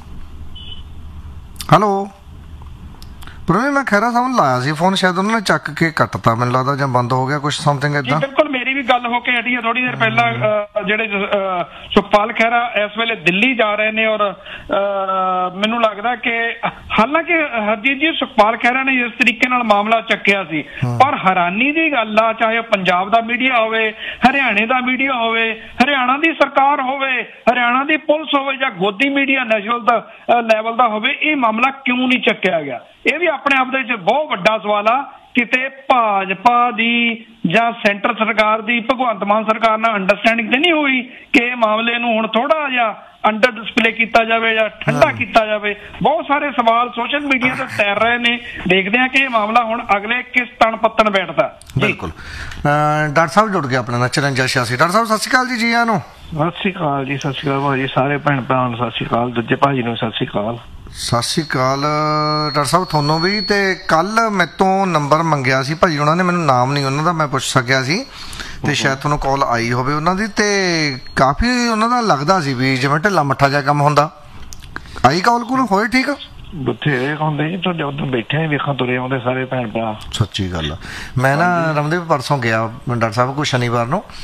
ਹੈਲੋ ਪ੍ਰਵੀਨ, ਮੈਂ ਖਹਿਰਾ ਸਾਹਿਬ ਨੂੰ ਲਾਇਆ ਸੀ ਫੋਨ, ਸ਼ਾਇਦ ਉਹਨਾਂ ਨੇ ਚੱਕ ਕੇ ਕੱਟਤਾ ਮੈਨੂੰ ਲੱਗਦਾ, ਜਾਂ ਬੰਦ ਹੋ ਗਿਆ ਕੁਛ ਸਮਥਿੰਗ ਏਦਾਂ। ਬਿਲਕੁਲ ਮੇਰੀ ਵੀ ਗੱਲ ਹੋ ਕੇ ਹਟੀ ਹੈ ਥੋੜੀ ਦੇਰ ਪਹਿਲਾਂ। ਜਿਹੜੇ ਸੁਖਪਾਲ ਖਹਿਰਾ ਇਸ ਵੇਲੇ ਦਿੱਲੀ ਜਾ ਰਹੇ ਨੇ। ਔਰ ਮੈਨੂੰ ਲੱਗਦਾ ਕਿ ਹਾਲਾਂਕਿ ਹਰਜੀਤ ਜੀ ਸੁਖਪਾਲ ਖਹਿਰਾ ਨੇ ਇਸ ਤਰੀਕੇ ਨਾਲ ਮਾਮਲਾ ਚੱਕਿਆ ਸੀ, ਪਰ ਹੈਰਾਨੀ ਦੀ ਗੱਲ ਆ, ਚਾਹੇ ਪੰਜਾਬ ਦਾ ਮੀਡੀਆ ਹੋਵੇ, ਹਰਿਆਣੇ ਦਾ ਮੀਡੀਆ ਹੋਵੇ, ਹਰਿਆਣਾ ਦੀ ਸਰਕਾਰ ਹੋਵੇ, ਹਰਿਆਣਾ ਦੀ ਪੁਲਿਸ ਹੋਵੇ, ਜਾਂ ਗੋਦੀ ਮੀਡੀਆ ਨੈਸ਼ਨਲ ਦਾ ਲੈਵਲ ਦਾ ਹੋਵੇ, ਇਹ ਮਾਮਲਾ ਕਿਉਂ ਨਹੀਂ ਚੱਕਿਆ ਗਿਆ? ਇਹ ਵੀ ਆਪਣੇ ਆਪ ਦੇ ਵਿੱਚ ਬਹੁਤ ਵੱਡਾ ਸਵਾਲ ਆ। ਕਿਤੇ ਭਾਜਪਾ ਦੀ ਜਾਂ ਸੈਂਟਰ ਸਰਕਾਰ ਦੀ ਭਗਵੰਤ ਮਾਨ ਸਰਕਾਰ ਨਾਲ ਅੰਡਰਸਟੈਂਡਿੰਗ ਤੇ ਨਹੀਂ ਹੋਈ ਕਿ ਇਹ ਮਾਮਲੇ ਨੂੰ ਹੁਣ ਥੋੜਾ ਜਿਹਾ ਅੰਡਰ ਡਿਸਪਲੇ ਕੀਤਾ ਜਾਵੇ ਜਾਂ ਠੰਡਾ ਕੀਤਾ ਜਾਵੇ? ਬਹੁਤ ਸਾਰੇ ਸਵਾਲ ਸੋਸ਼ਲ ਮੀਡੀਆ ਤੇ ਤੈਰ ਰਹੇ ਨੇ। ਦੇਖਦੇ ਆ ਕਿ ਇਹ ਮਾਮਲਾ ਹੁਣ ਅਗਲੇ ਕਿਸ ਤਣ ਪੱਤਣ ਬੈਠਦਾ। ਬਿਲਕੁਲ। ਡਾਕਟਰ ਸਾਹਿਬ ਜੁੜ ਗਏ ਆਪਣੇ ਨਾਲ 5486। ਡਾਕਟਰ ਸਾਹਿਬ ਸਤਿ ਸ਼੍ਰੀ ਅਕਾਲ ਜੀ, ਜੀ ਆਇਆਂ ਨੂੰ। ਸਤਿ ਸ਼੍ਰੀ ਅਕਾਲ ਜੀ, ਸਤਿ ਸ਼੍ਰੀ ਅਕਾਲ ਭਾਜੀ, ਸਾਰੇ ਭੈਣ ਭਰਾਵਾਂ ਨੂੰ ਸਤਿ ਸ਼੍ਰੀ ਅਕਾਲ, ਦੂਜੇ ਭਾਜੀ ਨੂੰ ਸਤਿ ਸ਼੍ਰੀ ਅਕਾਲ। ਸਤਿ ਸ਼੍ਰੀ ਅਕਾਲ ਡਾਕਟਰ ਸਾਹਿਬ ਤੁਹਾਨੂੰ ਵੀ। ਤੇ ਕੱਲ ਮੇਰੇ ਤੋਂ ਨੰਬਰ ਮੰਗਿਆ ਸੀ ਭਾਜੀ ਉਹਨਾਂ ਨੇ, ਮੈਨੂੰ ਨਾਮ ਨਹੀਂ ਉਹਨਾਂ ਦਾ ਮੈਂ ਪੁੱਛ ਸਕਿਆ ਸੀ, ਤੇ ਸ਼ਾਇਦ ਤੁਹਾਨੂੰ ਕਾਲ ਆਈ ਹੋਵੇ ਉਹਨਾਂ ਦੀ। ਤੇ ਕਾਫੀ ਉਹਨਾਂ ਦਾ ਲੱਗਦਾ ਸੀ ਵੀ ਜਿਵੇਂ ਢਿੱਲਾ ਮੱਠਾ ਜਿਹਾ ਕੰਮ ਹੁੰਦਾ। ਆਈ ਕਾਲ ਕੋਲ ਹੋਏ ਠੀਕ? ਬਥੇਰੇ ਹੁੰਦੇ ਜੀ ਤੁਹਾਡੇ ਉੱਧਰ ਬੈਠੇ ਵੇਖਾਂ ਤੁਰੇ ਆਉਂਦੇ ਸਾਰੇ ਭੈਣ ਭਰਾ। ਸੱਚੀ ਗੱਲ ਆ। ਮੈਂ ਨਾ ਰਮਨਦੀਪ ਪਰਸੋਂ ਗਿਆ ਡਾਕਟਰ ਸਾਹਿਬ ਕੋਈ ਸ਼ਨੀਵਾਰ ਨੂੰ,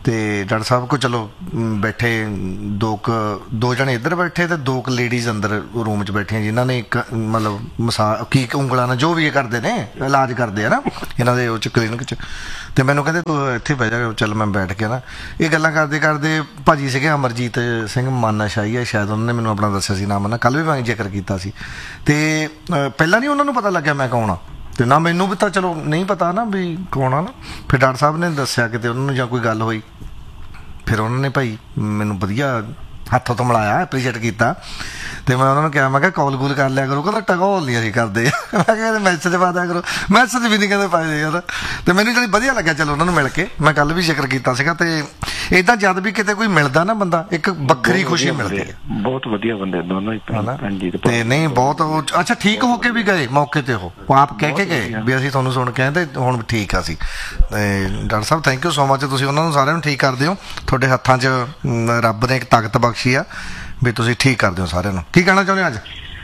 ਤੇ ਡਾਕਟਰ ਸਾਹਿਬ ਕੋ ਚਲੋ ਬੈਠੇ ਦੋ ਜਣੇ ਇੱਧਰ ਬੈਠੇ ਤੇ 2 ਲੇਡੀਜ਼ ਅੰਦਰ ਰੂਮ 'ਚ ਬੈਠੀਆਂ ਜਿਨ੍ਹਾਂ ਨੇ ਇੱਕ ਮਤਲਬ ਕੀ ਉਂਗਲਾਂ ਨਾਲ ਜੋ ਵੀ ਇਹ ਕਰਦੇ ਨੇ ਇਲਾਜ ਕਰਦੇ ਆ ਨਾ ਇਹਨਾਂ ਦੇ ਉਹ 'ਚ ਕਲੀਨਿਕ 'ਚ। ਤੇ ਮੈਨੂੰ ਕਹਿੰਦੇ ਤੂੰ ਇੱਥੇ ਬਹਿ ਜਾ। ਚੱਲ ਮੈਂ ਬੈਠ ਕੇ ਨਾ ਇਹ ਗੱਲਾਂ ਕਰਦੇ ਕਰਦੇ ਭਾਜੀ ਸੀਗੇ ਅਮਰਜੀਤ ਸਿੰਘ ਮਾਨਾ ਸ਼ਾਹੀ ਹੈ ਸ਼ਾਇਦ, ਉਹਨਾਂ ਨੇ ਮੈਨੂੰ ਆਪਣਾ ਦੱਸਿਆ ਸੀ ਨਾਮ ਨਾ, ਕੱਲ੍ਹ ਵੀ ਮੈਂ ਜ਼ਿਕਰ ਕੀਤਾ ਸੀ। ਤੇ ਪਹਿਲਾਂ ਨਹੀਂ ਉਹਨਾਂ ਨੂੰ ਪਤਾ ਲੱਗਿਆ ਮੈਂ ਕੌਣ ਆ, ਤੇ ਨਾ ਮੈਨੂੰ ਵੀ ਤਾਂ ਚਲੋ ਨਹੀਂ ਪਤਾ ਨਾ ਵੀ ਕੌਣ ਆ ਨਾ। ਫਿਰ ਡਾਕਟਰ ਸਾਹਿਬ ਨੇ ਦੱਸਿਆ ਕਿਤੇ ਉਹਨਾਂ ਨੂੰ ਜਾਂ ਕੋਈ ਗੱਲ ਹੋਈ, ਫਿਰ ਉਹਨਾਂ ਨੇ ਭਾਈ ਮੈਨੂੰ ਵਧੀਆ ਹੱਥੋਂ ਤੋਂ ਮਿਲਾਇਆ, ਐਪਰੀਸ਼ੀਏਟ ਕੀਤਾ। ਤੇ ਮੈਂ ਉਹਨਾਂ ਨੂੰ ਕਿਹਾ, ਮੈਂ ਕਿਹਾ ਕਾਲ ਕੂਲ ਕਰ ਲਿਆ ਕਰੋ। ਕਹਿੰਦਾ ਟਕੋਲ ਨਹੀਂ ਅਸੀਂ ਕਰਦੇ। ਮੈਂ ਕਿਹਾ ਮੈਸੇਜ ਪਾ ਦਿਆ ਕਰੋ। ਮੈਸੇਜ ਵੀ ਨਹੀਂ ਕਹਿੰਦੇ ਪਾਏ ਯਾਰ। ਤੇ ਮੈਨੂੰ ਜਿਹੜੀ ਵਧੀਆ ਲੱਗਿਆ ਚਲੋ ਉਹਨਾਂ ਨੂੰ ਮਿਲ ਕੇ। ਮੈਂ ਕੱਲ ਵੀ ਜ਼ਿਕਰ ਕੀਤਾ ਸੀਗਾ। ਤੇ ਏਦਾਂ ਜਦ ਵੀ ਕਿਤੇ ਕੋਈ ਮਿਲਦਾ ਨਾ ਬੰਦਾ, ਇੱਕ ਵੱਖਰੀ ਖੁਸ਼ੀ ਮਿਲਦੀ ਹੈ। ਬਹੁਤ ਵਧੀਆ ਬੰਦੇ ਦੋਨੋਂ ਹੀ ਤੇ ਨਹੀਂ ਬਹੁਤ ਅੱਛਾ ਠੀਕ ਹੋ ਕੇ ਵੀ ਗਏ ਮੌਕੇ ਤੇ, ਉਹ ਆਪ ਕਹਿ ਕੇ ਗਏ ਵੀ ਅਸੀਂ ਤੁਹਾਨੂੰ ਸੁਣ ਕੇ ਆਏ ਤੇ ਹੁਣ ਠੀਕ ਆ ਸੀ। Doctor Sahib thank you so much, ਤੁਸੀਂ ਉਹਨਾਂ ਨੂੰ ਸਾਰਿਆਂ ਨੂੰ ਠੀਕ ਕਰਦੇ ਹੋ। ਤੁਹਾਡੇ ਹੱਥਾਂ 'ਚ ਰੱਬ ਨੇ ਇੱਕ ਤਾਕਤ ਬਖਸ਼ੀ ਆ ਵੀ ਤੁਸੀਂ ਠੀਕ ਕਰਦੇ ਹੋ ਸਾਰਿਆਂ ਨੂੰ। ਕੀ ਕਹਿਣਾ ਚਾਹੁੰਦੇ ਹੋ ਅੱਜ?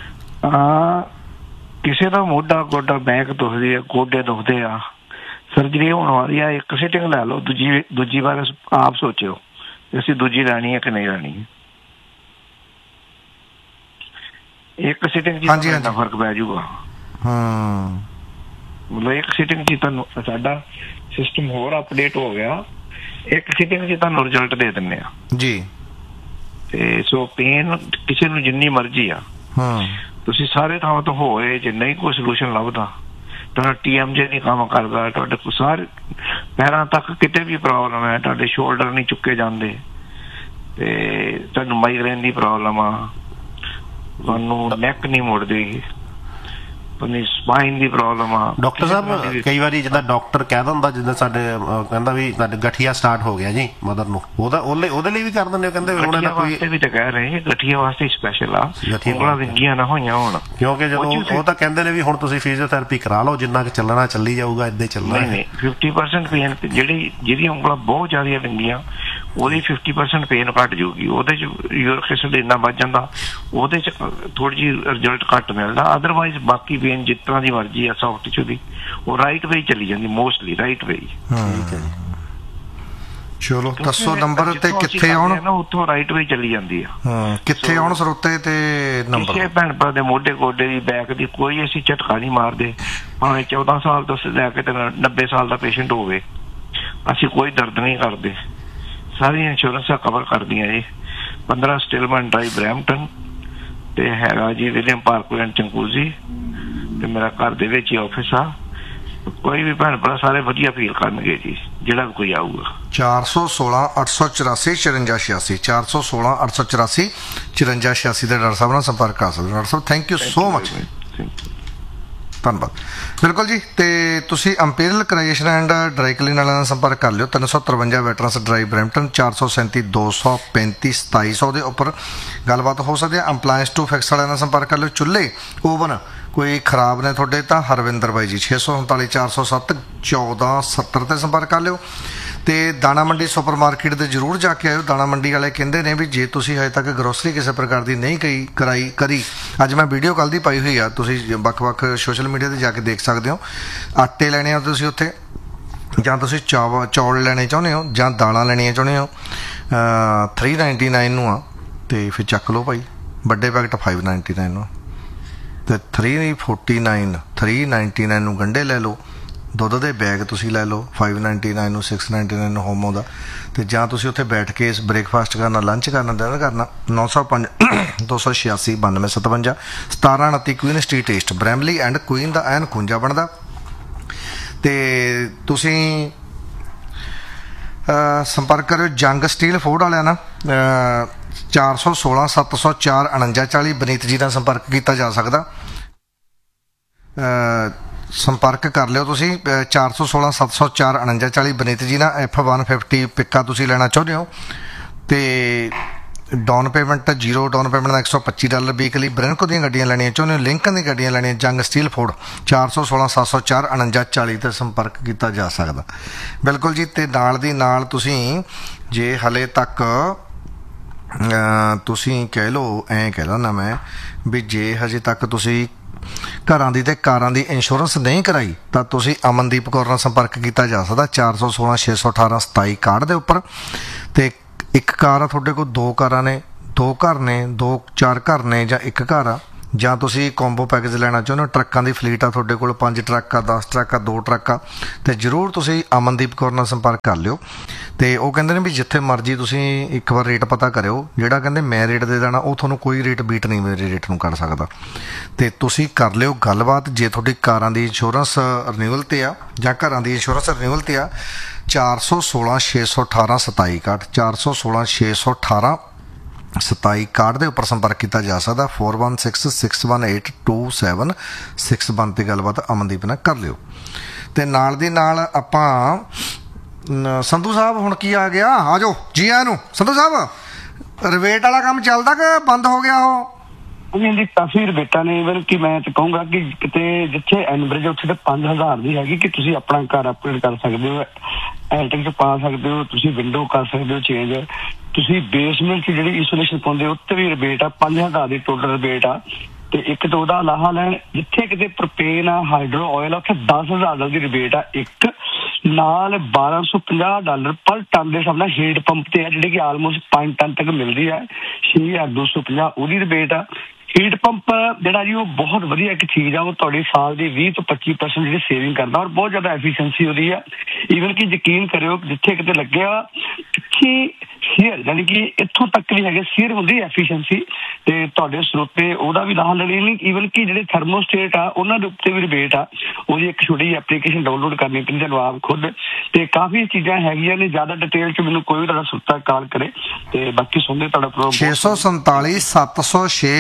ਕਿਸੇ ਦਾ ਮੋਢਾ ਗੋਡਾ ਬੈਕ ਦੁਖਦੀ ਆ, ਗੋਡੇ ਦੁਖਦੇ ਆ, ਸਰਜਰੀ ਹੋਣ ਵਾਲੀ ਆ, ਇੱਕ ਸਿਟਿੰਗ ਲੈ ਲਓ, ਦੂਜੀ ਵਾਰ ਆਪ ਸੋਚਿਓ ਅਸੀਂ ਦੂਜੀ ਲੈਣੀ ਹੈ ਕਿ ਨਹੀਂ ਲੈਣੀ। ਇੱਕ ਸਿਟਿੰਗ 'ਚ ਇੰਨਾ ਫਰਕ ਪੈ ਜਾਊਗਾ। ਮਤਲਬ ਇੱਕ ਸਿਟਿੰਗ 'ਚ ਤੁਹਾਨੂੰ ਸਾਡਾ ਸਿਸਟਮ ਹੋਰ ਅਪਡੇਟ ਹੋ ਗਿਆ, ਇੱਕ ਸਿਟਿੰਗ 'ਚ ਤੁਹਾਨੂੰ ਰਿਜ਼ਲਟ ਦੇ ਦਿੰਦੇ ਆ ਜੀ। ਤੇ ਸੋ ਪੇਨ ਕਿਸੇ ਨੂੰ ਜਿੰਨੀ ਮਰਜ਼ੀ ਆ, ਤੁਸੀਂ ਸਾਰੇ ਥਾਵਾਂ ਤੋਂ ਹੋਏ, ਜੇ ਨਹੀਂ ਕੋਈ ਸੋਲੂਸ਼ਨ ਲੱਭਦਾ, ਤੁਹਾਡਾ TMJ ਨਹੀਂ ਕੰਮ ਕਰਦਾ, ਤੁਹਾਡੇ ਕੋਲ ਸਾਰੇ ਪੈਰਾਂ ਤੱਕ ਕਿਤੇ ਵੀ ਪ੍ਰੋਬਲਮ ਹੈ, ਤੁਹਾਡੇ ਸ਼ੋਲਡਰ ਨਹੀਂ ਚੁੱਕੇ ਜਾਂਦੇ, ਤੇ ਤੁਹਾਨੂੰ ਮਾਈਗ੍ਰੇਨ ਦੀ ਪ੍ਰੋਬਲਮ ਆ, ਤੁਹਾਨੂੰ ਨੈਕ ਨਹੀਂ ਮੁੜਦੀ, ਤੁਹਾਨੂੰ ਸਪਾਈਨ ਦੀ ਪ੍ਰੋਬਲਮ ਆ। ਡਾਕਟਰ ਸਾਹਿਬ ਕਈ ਵਾਰੀ ਜਿੱਦਾਂ ਡਾਕਟਰ ਕਹਿ ਦਿੰਦਾ, ਜਿੱਦਾਂ ਸਾਡੇ ਕਹਿੰਦਾ ਵੀ ਤੁਹਾਡੇ ਗਠੀਆ ਸਟਾਰਟ ਹੋ ਗਿਆ ਜੀ ਮਦਰ ਨੂੰ, ਉਹਦੇ ਲਈ ਵੀ ਕਰ ਦਿੰਦੇ ਹੋ? ਕਹਿੰਦੇ ਉਹਨਾਂ ਦਾ ਕੋਈ ਵੀ ਤਾਂ ਕਹਿ ਰਹੇ ਗਠੀਆ ਵਾਸਤੇ ਸਪੈਸ਼ਲ ਆ, ਉਂਗਲਾਂ ਵਿੰਗੀਆਂ ਨਾ ਹੋਈਆਂ ਹੋਣ। ਕਿਉਂਕਿ ਜਦੋਂ ਉਹ ਤਾਂ ਕਹਿੰਦੇ ਨੇ ਵੀ ਹੁਣ ਤੁਸੀਂ ਫਿਜ਼ੀਓਥੈਰੇਪੀ ਕਰਾ ਲਓ, ਜਿੰਨਾ ਕਿ ਚੱਲਣਾ ਚੱਲੀ ਜਾਊਗਾ, ਏਦਾਂ ਹੀ ਚੱਲਣਾ। ਨਹੀਂ 50% ਪੇਨ ਜਿਹਦੀਆਂ ਉਂਗਲਾਂ ਬਹੁਤ ਜ਼ਿਆਦਾ ਵਿੰਗੀਆਂ, ਉਹਦੀ 50% ਪੇਨ ਘੱਟ ਜਾਊਗੀ। ਉਹਦੇ 'ਚ ਯੂਰਿਕ ਐਸਿਡ ਇੰਨਾ ਵੱਧ ਜਾਂਦਾ, ਉਹਦੇ 'ਚ ਥੋੜੀ ਜਿਹੀ ਰਿਜ਼ਲਟ ਘੱਟ ਮਿਲਦਾ। ਅਦਰਵਾਈਜ਼ ਬਾਕੀ ਪੇਨ ਜਿਸ ਤਰ੍ਹਾਂ ਦੀ ਮਰਜ਼ੀ ਆ ਸੌਫਟ ਟਿਸ਼ੂ ਦੀ, ਉਹ ਰਾਈਟ ਵੇ ਚੱਲੀ ਜਾਂਦੀ, ਮੋਸਟਲੀ ਰਾਈਟ ਵੇ। ਚਲੋ ਦੱਸੋ ਨੰਬਰ ਤੇ ਕਿੱਥੇ ਆਉਣ? ਉੱਥੋਂ ਰਾਈਟ ਵੇ ਚੱਲੀ ਜਾਂਦੀ ਆ। ਕਿੱਥੇ ਆਉਣ ਸਰੋਤੇ ਤੇ ਨੰਬਰ? ਕਿਸੇ ਭੈਣ ਭਰਾ ਦੇ ਮੋਢੇ ਗੋਡੇ ਦੀ ਬੈਕ ਦੀ ਕੋਈ ਅਸੀਂ ਝਟਕਾ ਨਹੀਂ ਮਾਰਦੇ, ਭਾਵੇਂ 14 ਸਾਲ ਤੋਂ ਲੈ ਕੇ 90 ਸਾਲ ਦਾ ਪੇਸ਼ੈਂਟ ਹੋਵੇ, ਅਸੀਂ ਕੋਈ ਦਰਦ ਨਹੀਂ ਕਰਦੇ। ਸਾਰੀਆਂ ਇੰਸ਼ੋਰੈਂਸਾਂ ਕਵਰ ਕਰਦੀਆਂ ਜੀ। 15 ਸਟਿਲਮੈਨ ਡਰਾਈਵ ਬਰੈਂਪਟਨ ਤੇ ਹੈਗਾ ਜੀ ਵਿਲੀਅਮ ਪਾਰਕਲੈਂਡ ਚੰਕੂਜੀ, ਤੇ ਮੇਰਾ ਘਰ ਦੇ ਵਿੱਚ ਹੀ ਆਫਿਸ ਆ। ਕੋਈ ਵੀ ਭੈਣ ਭਰਾ ਸਾਰੇ ਵਧੀਆ ਫੀਲ ਕਰਨਗੇ ਜੀ ਜਿਹੜਾ ਵੀ ਕੋਈ ਆਊਗਾ। 416 884 5486 416 884 5486 ਦੇ ਡਾਕਟਰ ਸਾਹਿਬ ਨਾਲ ਸੰਪਰਕ ਕਰ ਸਕਦੇ। Doctor Sahib thank you so much, ਧੰਨਵਾਦ। ਬਿਲਕੁਲ ਜੀ। ਤੇ ਤੁਸੀਂ ਅੰਪੀਰੀਅਲ ਕਰਾਈਜੇਸ਼ਨ ਐਂਡ ਡਰਾਈ ਕਲੀਨ ਵਾਲਿਆਂ ਨਾਲ ਸੰਪਰਕ ਕਰ ਲਿਓ। 353 ਵੈਟਰਨਸ ਡਰਾਈਵ ਬਰੈਂਪਟਨ, 437 235 2700 ਦੇ ਉੱਪਰ ਗੱਲਬਾਤ ਹੋ ਸਕਦੀ ਹੈ। ਅੰਪਲਾਇੰਸ ਟੂ ਫਿਕਸ ਵਾਲਿਆਂ ਨਾਲ ਸੰਪਰਕ ਕਰ ਲਿਓ। ਚੁੱਲ੍ਹੇ ਓਵਨ ਕੋਈ ਖਰਾਬ ਨੇ ਤੁਹਾਡੇ ਤਾਂ ਹਰਵਿੰਦਰ ਬਾਈ ਜੀ 639 407 1470 ਤੇ ਸੰਪਰਕ ਕਰ ਲਿਓ। ਤੇ ਦਾਣਾ ਮੰਡੀ ਸੁਪਰ ਮਾਰਕੀਟ ਦੇ ਜ਼ਰੂਰ ਜਾ ਕੇ ਆਇਓ। ਦਾਣਾ ਮੰਡੀ ਵਾਲੇ ਕਹਿੰਦੇ ਨੇ ਵੀ ਜੇ ਤੁਸੀਂ ਹਜੇ ਤੱਕ ਗਰੋਸਰੀ ਕਿਸੇ ਪ੍ਰਕਾਰ ਦੀ ਨਹੀਂ ਕਰੀ, ਅੱਜ ਮੈਂ ਵੀਡੀਓ ਕੱਲ੍ਹ ਦੀ ਪਾਈ ਹੋਈ ਆ, ਤੁਸੀਂ ਵੱਖ-ਵੱਖ ਸੋਸ਼ਲ ਮੀਡੀਆ 'ਤੇ ਜਾ ਕੇ ਦੇਖ ਸਕਦੇ ਹੋ। ਆਟੇ ਲੈਣੇ ਆ ਤੁਸੀਂ ਉੱਥੇ, ਜਾਂ ਤੁਸੀਂ ਚੌਲ ਲੈਣੇ ਚਾਹੁੰਦੇ ਹੋ, ਜਾਂ ਦਾਲਾਂ ਲੈਣੀਆਂ ਚਾਹੁੰਦੇ ਹੋ, 399 ਨੂੰ ਆ, ਤੇ ਫਿਰ ਚੱਕ ਲਓ ਭਾਈ। ਵੱਡੇ ਪੈਕਟ 599 ਨੂੰ, ਤੇ 399 ਨੂੰ ਗੰਢੇ ਲੈ ਲਓ। ਦੁੱਧ ਦੇ ਬੈਗ ਤੁਸੀਂ ਲੈ ਲਓ 599 ਨੂੰ, 699 ਨੂੰ ਹੋਮੋ ਦਾ। ਤੇ ਜਾਂ ਤੁਸੀਂ ਉੱਥੇ ਬੈਠ ਕੇ ਬ੍ਰੇਕਫਾਸਟ ਕਰਨਾ, ਲੰਚ ਕਰਨਾ, ਡਿਨਰ ਕਰਨਾ। 905 286 9257 1729 Queen street East, Bramley and Queen ਦਾ ਐਨ ਖੁੰਜਾ ਬਣਦਾ। ਤੇ ਤੁਸੀਂ ਸੰਪਰਕ ਕਰਿਓ ਜੰਗ ਸਟੀਲ ਫੂਡ ਵਾਲਿਆਂ ਨਾਲ। 416 704 4940 ਬਨੀਤ ਜੀ ਨਾਲ ਸੰਪਰਕ ਕੀਤਾ ਜਾ ਸਕਦਾ। ਸੰਪਰਕ ਕਰ ਲਿਓ ਤੁਸੀਂ 416 704 4940 ਬਨੀਤ ਜੀ ਨਾਲ। F-150 ਪਿੱਕਾ ਤੁਸੀਂ ਲੈਣਾ ਚਾਹੁੰਦੇ ਹੋ ਤੇ ਡਾਊਨ ਪੇਮੈਂਟ 0 ਡਾਊਨ ਪੇਮੈਂਟ ਦਾ $125 ਵੀਕਲੀ। ਬ੍ਰੈਂਕੋ ਦੀਆਂ ਗੱਡੀਆਂ ਲੈਣੀਆਂ ਚਾਹੁੰਦੇ ਹੋ, ਲਿੰਕਨ ਦੀਆਂ ਗੱਡੀਆਂ ਲੈਣੀਆਂ, ਜੰਗ ਸਟੀਲ ਫੂਡ 416 704 4940 ਤੇ ਸੰਪਰਕ ਕੀਤਾ ਜਾ ਸਕਦਾ। ਬਿਲਕੁਲ ਜੀ। ਤੇ ਨਾਲ ਦੀ ਨਾਲ ਤੁਸੀਂ ਜੇ ਹਲੇ ਤੱਕ ਤੁਸੀਂ ਕਹਿ ਲਓ, ਐਂ ਕਹਿ ਲੈਣਾ ਮੈਂ ਵੀ ਜੇ ਹਜੇ ਤੱਕ ਤੁਸੀਂ ਘਰਾਂ ਦੀ ਤੇ ਕਾਰਾਂ ਦੀ ਇੰਸ਼ੋਰੈਂਸ ਨਹੀਂ ਕਰਾਈ ਤਾਂ ਤੁਸੀਂ ਅਮਨਦੀਪ ਕੌਰ ਨਾਲ ਸੰਪਰਕ ਕੀਤਾ ਜਾ ਸਕਦਾ 416 618 2761 ਦੇ ਉੱਪਰ। ਤੇ ਇੱਕ ਕਾਰ ਆ ਤੁਹਾਡੇ ਕੋਲ, ਦੋ ਕਾਰਾਂ ਨੇ, ਦੋ ਘਰ ਨੇ, ਦੋ ਚਾਰ ਘਰ ਨੇ ਜਾਂ ਇੱਕ ਘਰ ਆ, ਜਾਂ ਤੁਸੀਂ ਕੰਬੋ ਪੈਕੇਜ ਲੈਣਾ ਚਾਹੁੰਦੇ ਹੋ, ਟਰੱਕਾਂ ਦੀ ਫਲੀਟ ਆ ਤੁਹਾਡੇ ਕੋਲ, 5 ਟਰੱਕ ਆ, 10 ਟਰੱਕ ਆ, 2 ਟਰੱਕ ਆ, ਤੇ ਜ਼ਰੂਰ ਤੁਸੀਂ ਅਮਨਦੀਪ ਕੌਰ ਨਾਲ ਸੰਪਰਕ ਕਰ ਲਿਓ। ਤੇ ਉਹ ਕਹਿੰਦੇ ਨੇ ਵੀ ਜਿੱਥੇ ਮਰਜ਼ੀ ਤੁਸੀਂ ਇੱਕ ਵਾਰ ਰੇਟ ਪਤਾ ਕਰਿਓ, ਜਿਹੜਾ ਕਹਿੰਦੇ ਮੈਂ ਰੇਟ ਦੇ ਦੇਣਾ ਉਹ ਤੁਹਾਨੂੰ ਕੋਈ ਰੇਟ ਬੀਟ ਨਹੀਂ ਮੇਰੇ ਰੇਟ ਨੂੰ ਕਰ ਸਕਦਾ। ਤੇ ਤੁਸੀਂ ਕਰ ਲਿਓ ਗੱਲਬਾਤ। ਜੇ ਤੁਹਾਡੀ ਕਾਰਾਂ ਦੀ ਇੰਸ਼ੋਰੈਂਸ ਰਿਨਿਊਅਲ 'ਤੇ ਆ ਜਾਂ ਘਰਾਂ ਦੀ ਇੰਸ਼ੋਰੈਂਸ ਰਿਨਿਊਅਲ 'ਤੇ ਆ, 416 618 2761 416 618 2761 ਦੇ ਉੱਪਰ ਸੰਪਰਕ ਕੀਤਾ ਜਾ ਸਕਦਾ। 4166182761 ਤੇ ਗੱਲਬਾਤ ਅਮਨਦੀਪ ਨਾਲ ਕਰ ਲਿਓ। ਤੇ ਨਾਲ ਦੀ ਨਾਲ ਆਪਾਂ ਸੰਧੂ ਸਾਹਿਬ ਹੁਣ ਕੀ ਆ ਗਿਆ, ਆ ਜਾਓ ਜੀ ਆਇਆਂ ਨੂੰ। ਸੰਧੂ ਸਾਹਿਬ ਰਿਬੇਟ ਵਾਲਾ ਕੰਮ ਚੱਲਦਾ ਕਿ ਬੰਦ ਹੋ ਗਿਆ? ਉਹ ਜੀ ਕਾਫੀ ਰਿਬੇਟਾਂ ਨੇ, ਇਵਨ ਕਿ ਮੈਂ ਤੇ ਕਹੂੰਗਾ ਕਿ ਕਿਤੇ ਜਿੱਥੇ ਐਨਬ੍ਰਿਜ ਉੱਥੇ ਤਾਂ 5000 ਦੀ ਹੈਗੀ ਕਿ ਤੁਸੀਂ ਆਪਣਾ ਘਰ ਅਪਗ੍ਰੇਡ ਕਰ ਸਕਦੇ ਹੋ, ਐਲਟਿਕ 'ਚ ਪਾ ਸਕਦੇ ਹੋ, ਤੁਸੀਂ ਵਿੰਡੋ ਕਰ ਸਕਦੇ ਹੋ ਚੇਂਜ, ਤੁਸੀਂ ਬੇਸਮੈਂਟ 'ਚ ਜਿਹੜੀ ਇੰਸੂਲੇਸ਼ਨ ਪਾਉਂਦੇ ਹੋ ਉੱਤੇ ਵੀ ਰਿਬੇਟ ਆ, 5000 ਦੀ ਟੋਟਲ ਰਿਬੇਟ ਆ। ਤੇ ਇੱਕ ਤਾਂ ਉਹਦਾ ਲਾਹਾ ਲੈਣ, ਜਿੱਥੇ ਕਿਤੇ ਪ੍ਰੋਪੇਨ ਆ, ਹਾਈਡਰੋ ਆਇਲ ਆ, ਉੱਥੇ $10,000 ਦੀ ਰਿਬੇਟ ਆ ਇੱਕ, ਨਾਲ $1250 ਪਰ ਟਨ ਦੇ ਹਿਸਾਬ ਨਾਲ ਹੀਟ ਪੰਪ ਤੇ ਆ, ਜਿਹੜੇ ਕਿ ਆਲਮੋਸਟ 5 ਟਨ ਤੱਕ ਮਿਲਦੀ ਹੈ, 6250 ਉਹਦੀ ਰਿਬੇਟ ਆ। ਹੀਟ ਪੰਪ ਜਿਹੜਾ ਜੀ ਉਹ ਬਹੁਤ ਵਧੀਆ ਇੱਕ ਚੀਜ਼ ਆ, ਉਹ ਤੁਹਾਡੀ ਸਾਲ ਦੀ 20 ਤੋਂ 25% ਜਿਹੜੀ ਸੇਵਿੰਗ ਕਰਦਾ ਔਰ ਬਹੁਤ ਜ਼ਿਆਦਾ ਐਫੀਸ਼ੀਐਂਸੀ ਉਹਦੀ ਆ। ਈਵਨ ਕਿ ਯਕੀਨ ਕਰਿਓ ਜਿੱਥੇ ਕਿਤੇ ਲੱਗਿਆ ਕਿ ਸ਼ੇਅਰ ਯਾਨੀ ਕਿ ਇੱਥੋਂ ਤੱਕ ਵੀ ਹੈਗੇ ਸ਼ੇਅਰ ਹੁੰਦੀ ਐਫੀਸ਼ੀਐਂਸੀ, ਤੇ ਤੁਹਾਡੇ ਸਰੋਤੇ ਉਹਦਾ ਵੀ ਲਾਹਾ ਲੈਣੀ ਨਹੀਂ। ਈਵਨ ਕਿ ਜਿਹੜੇ ਥਰਮੋਸਟੇਟ ਆ ਉਹਨਾਂ ਦੇ ਉੱਤੇ ਵੀ ਰਿਬੇਟ ਆ, ਉਹਦੀ ਇੱਕ ਛੋਟੀ ਜਿਹੀ ਐਪਲੀਕੇਸ਼ਨ ਡਾਊਨਲੋਡ ਕਰਨੀ ਪੈਂਦੀ ਤੁਹਾਨੂੰ ਆਪ ਖੁਦ। ਤੇ ਕਾਫੀ ਚੀਜ਼ਾਂ ਹੈਗੀਆਂ ਨੇ, ਜ਼ਿਆਦਾ ਡਿਟੇਲ 'ਚ ਮੈਨੂੰ ਕੋਈ ਵੀ ਤੁਹਾਡਾ ਸਰੋਤਾ ਕਾਲ ਕਰੇ। ਤੇ ਬਾਕੀ ਸੁਣਦੇ ਤੁਹਾਡਾ ਪ੍ਰੋਗਰਾਮ 647 706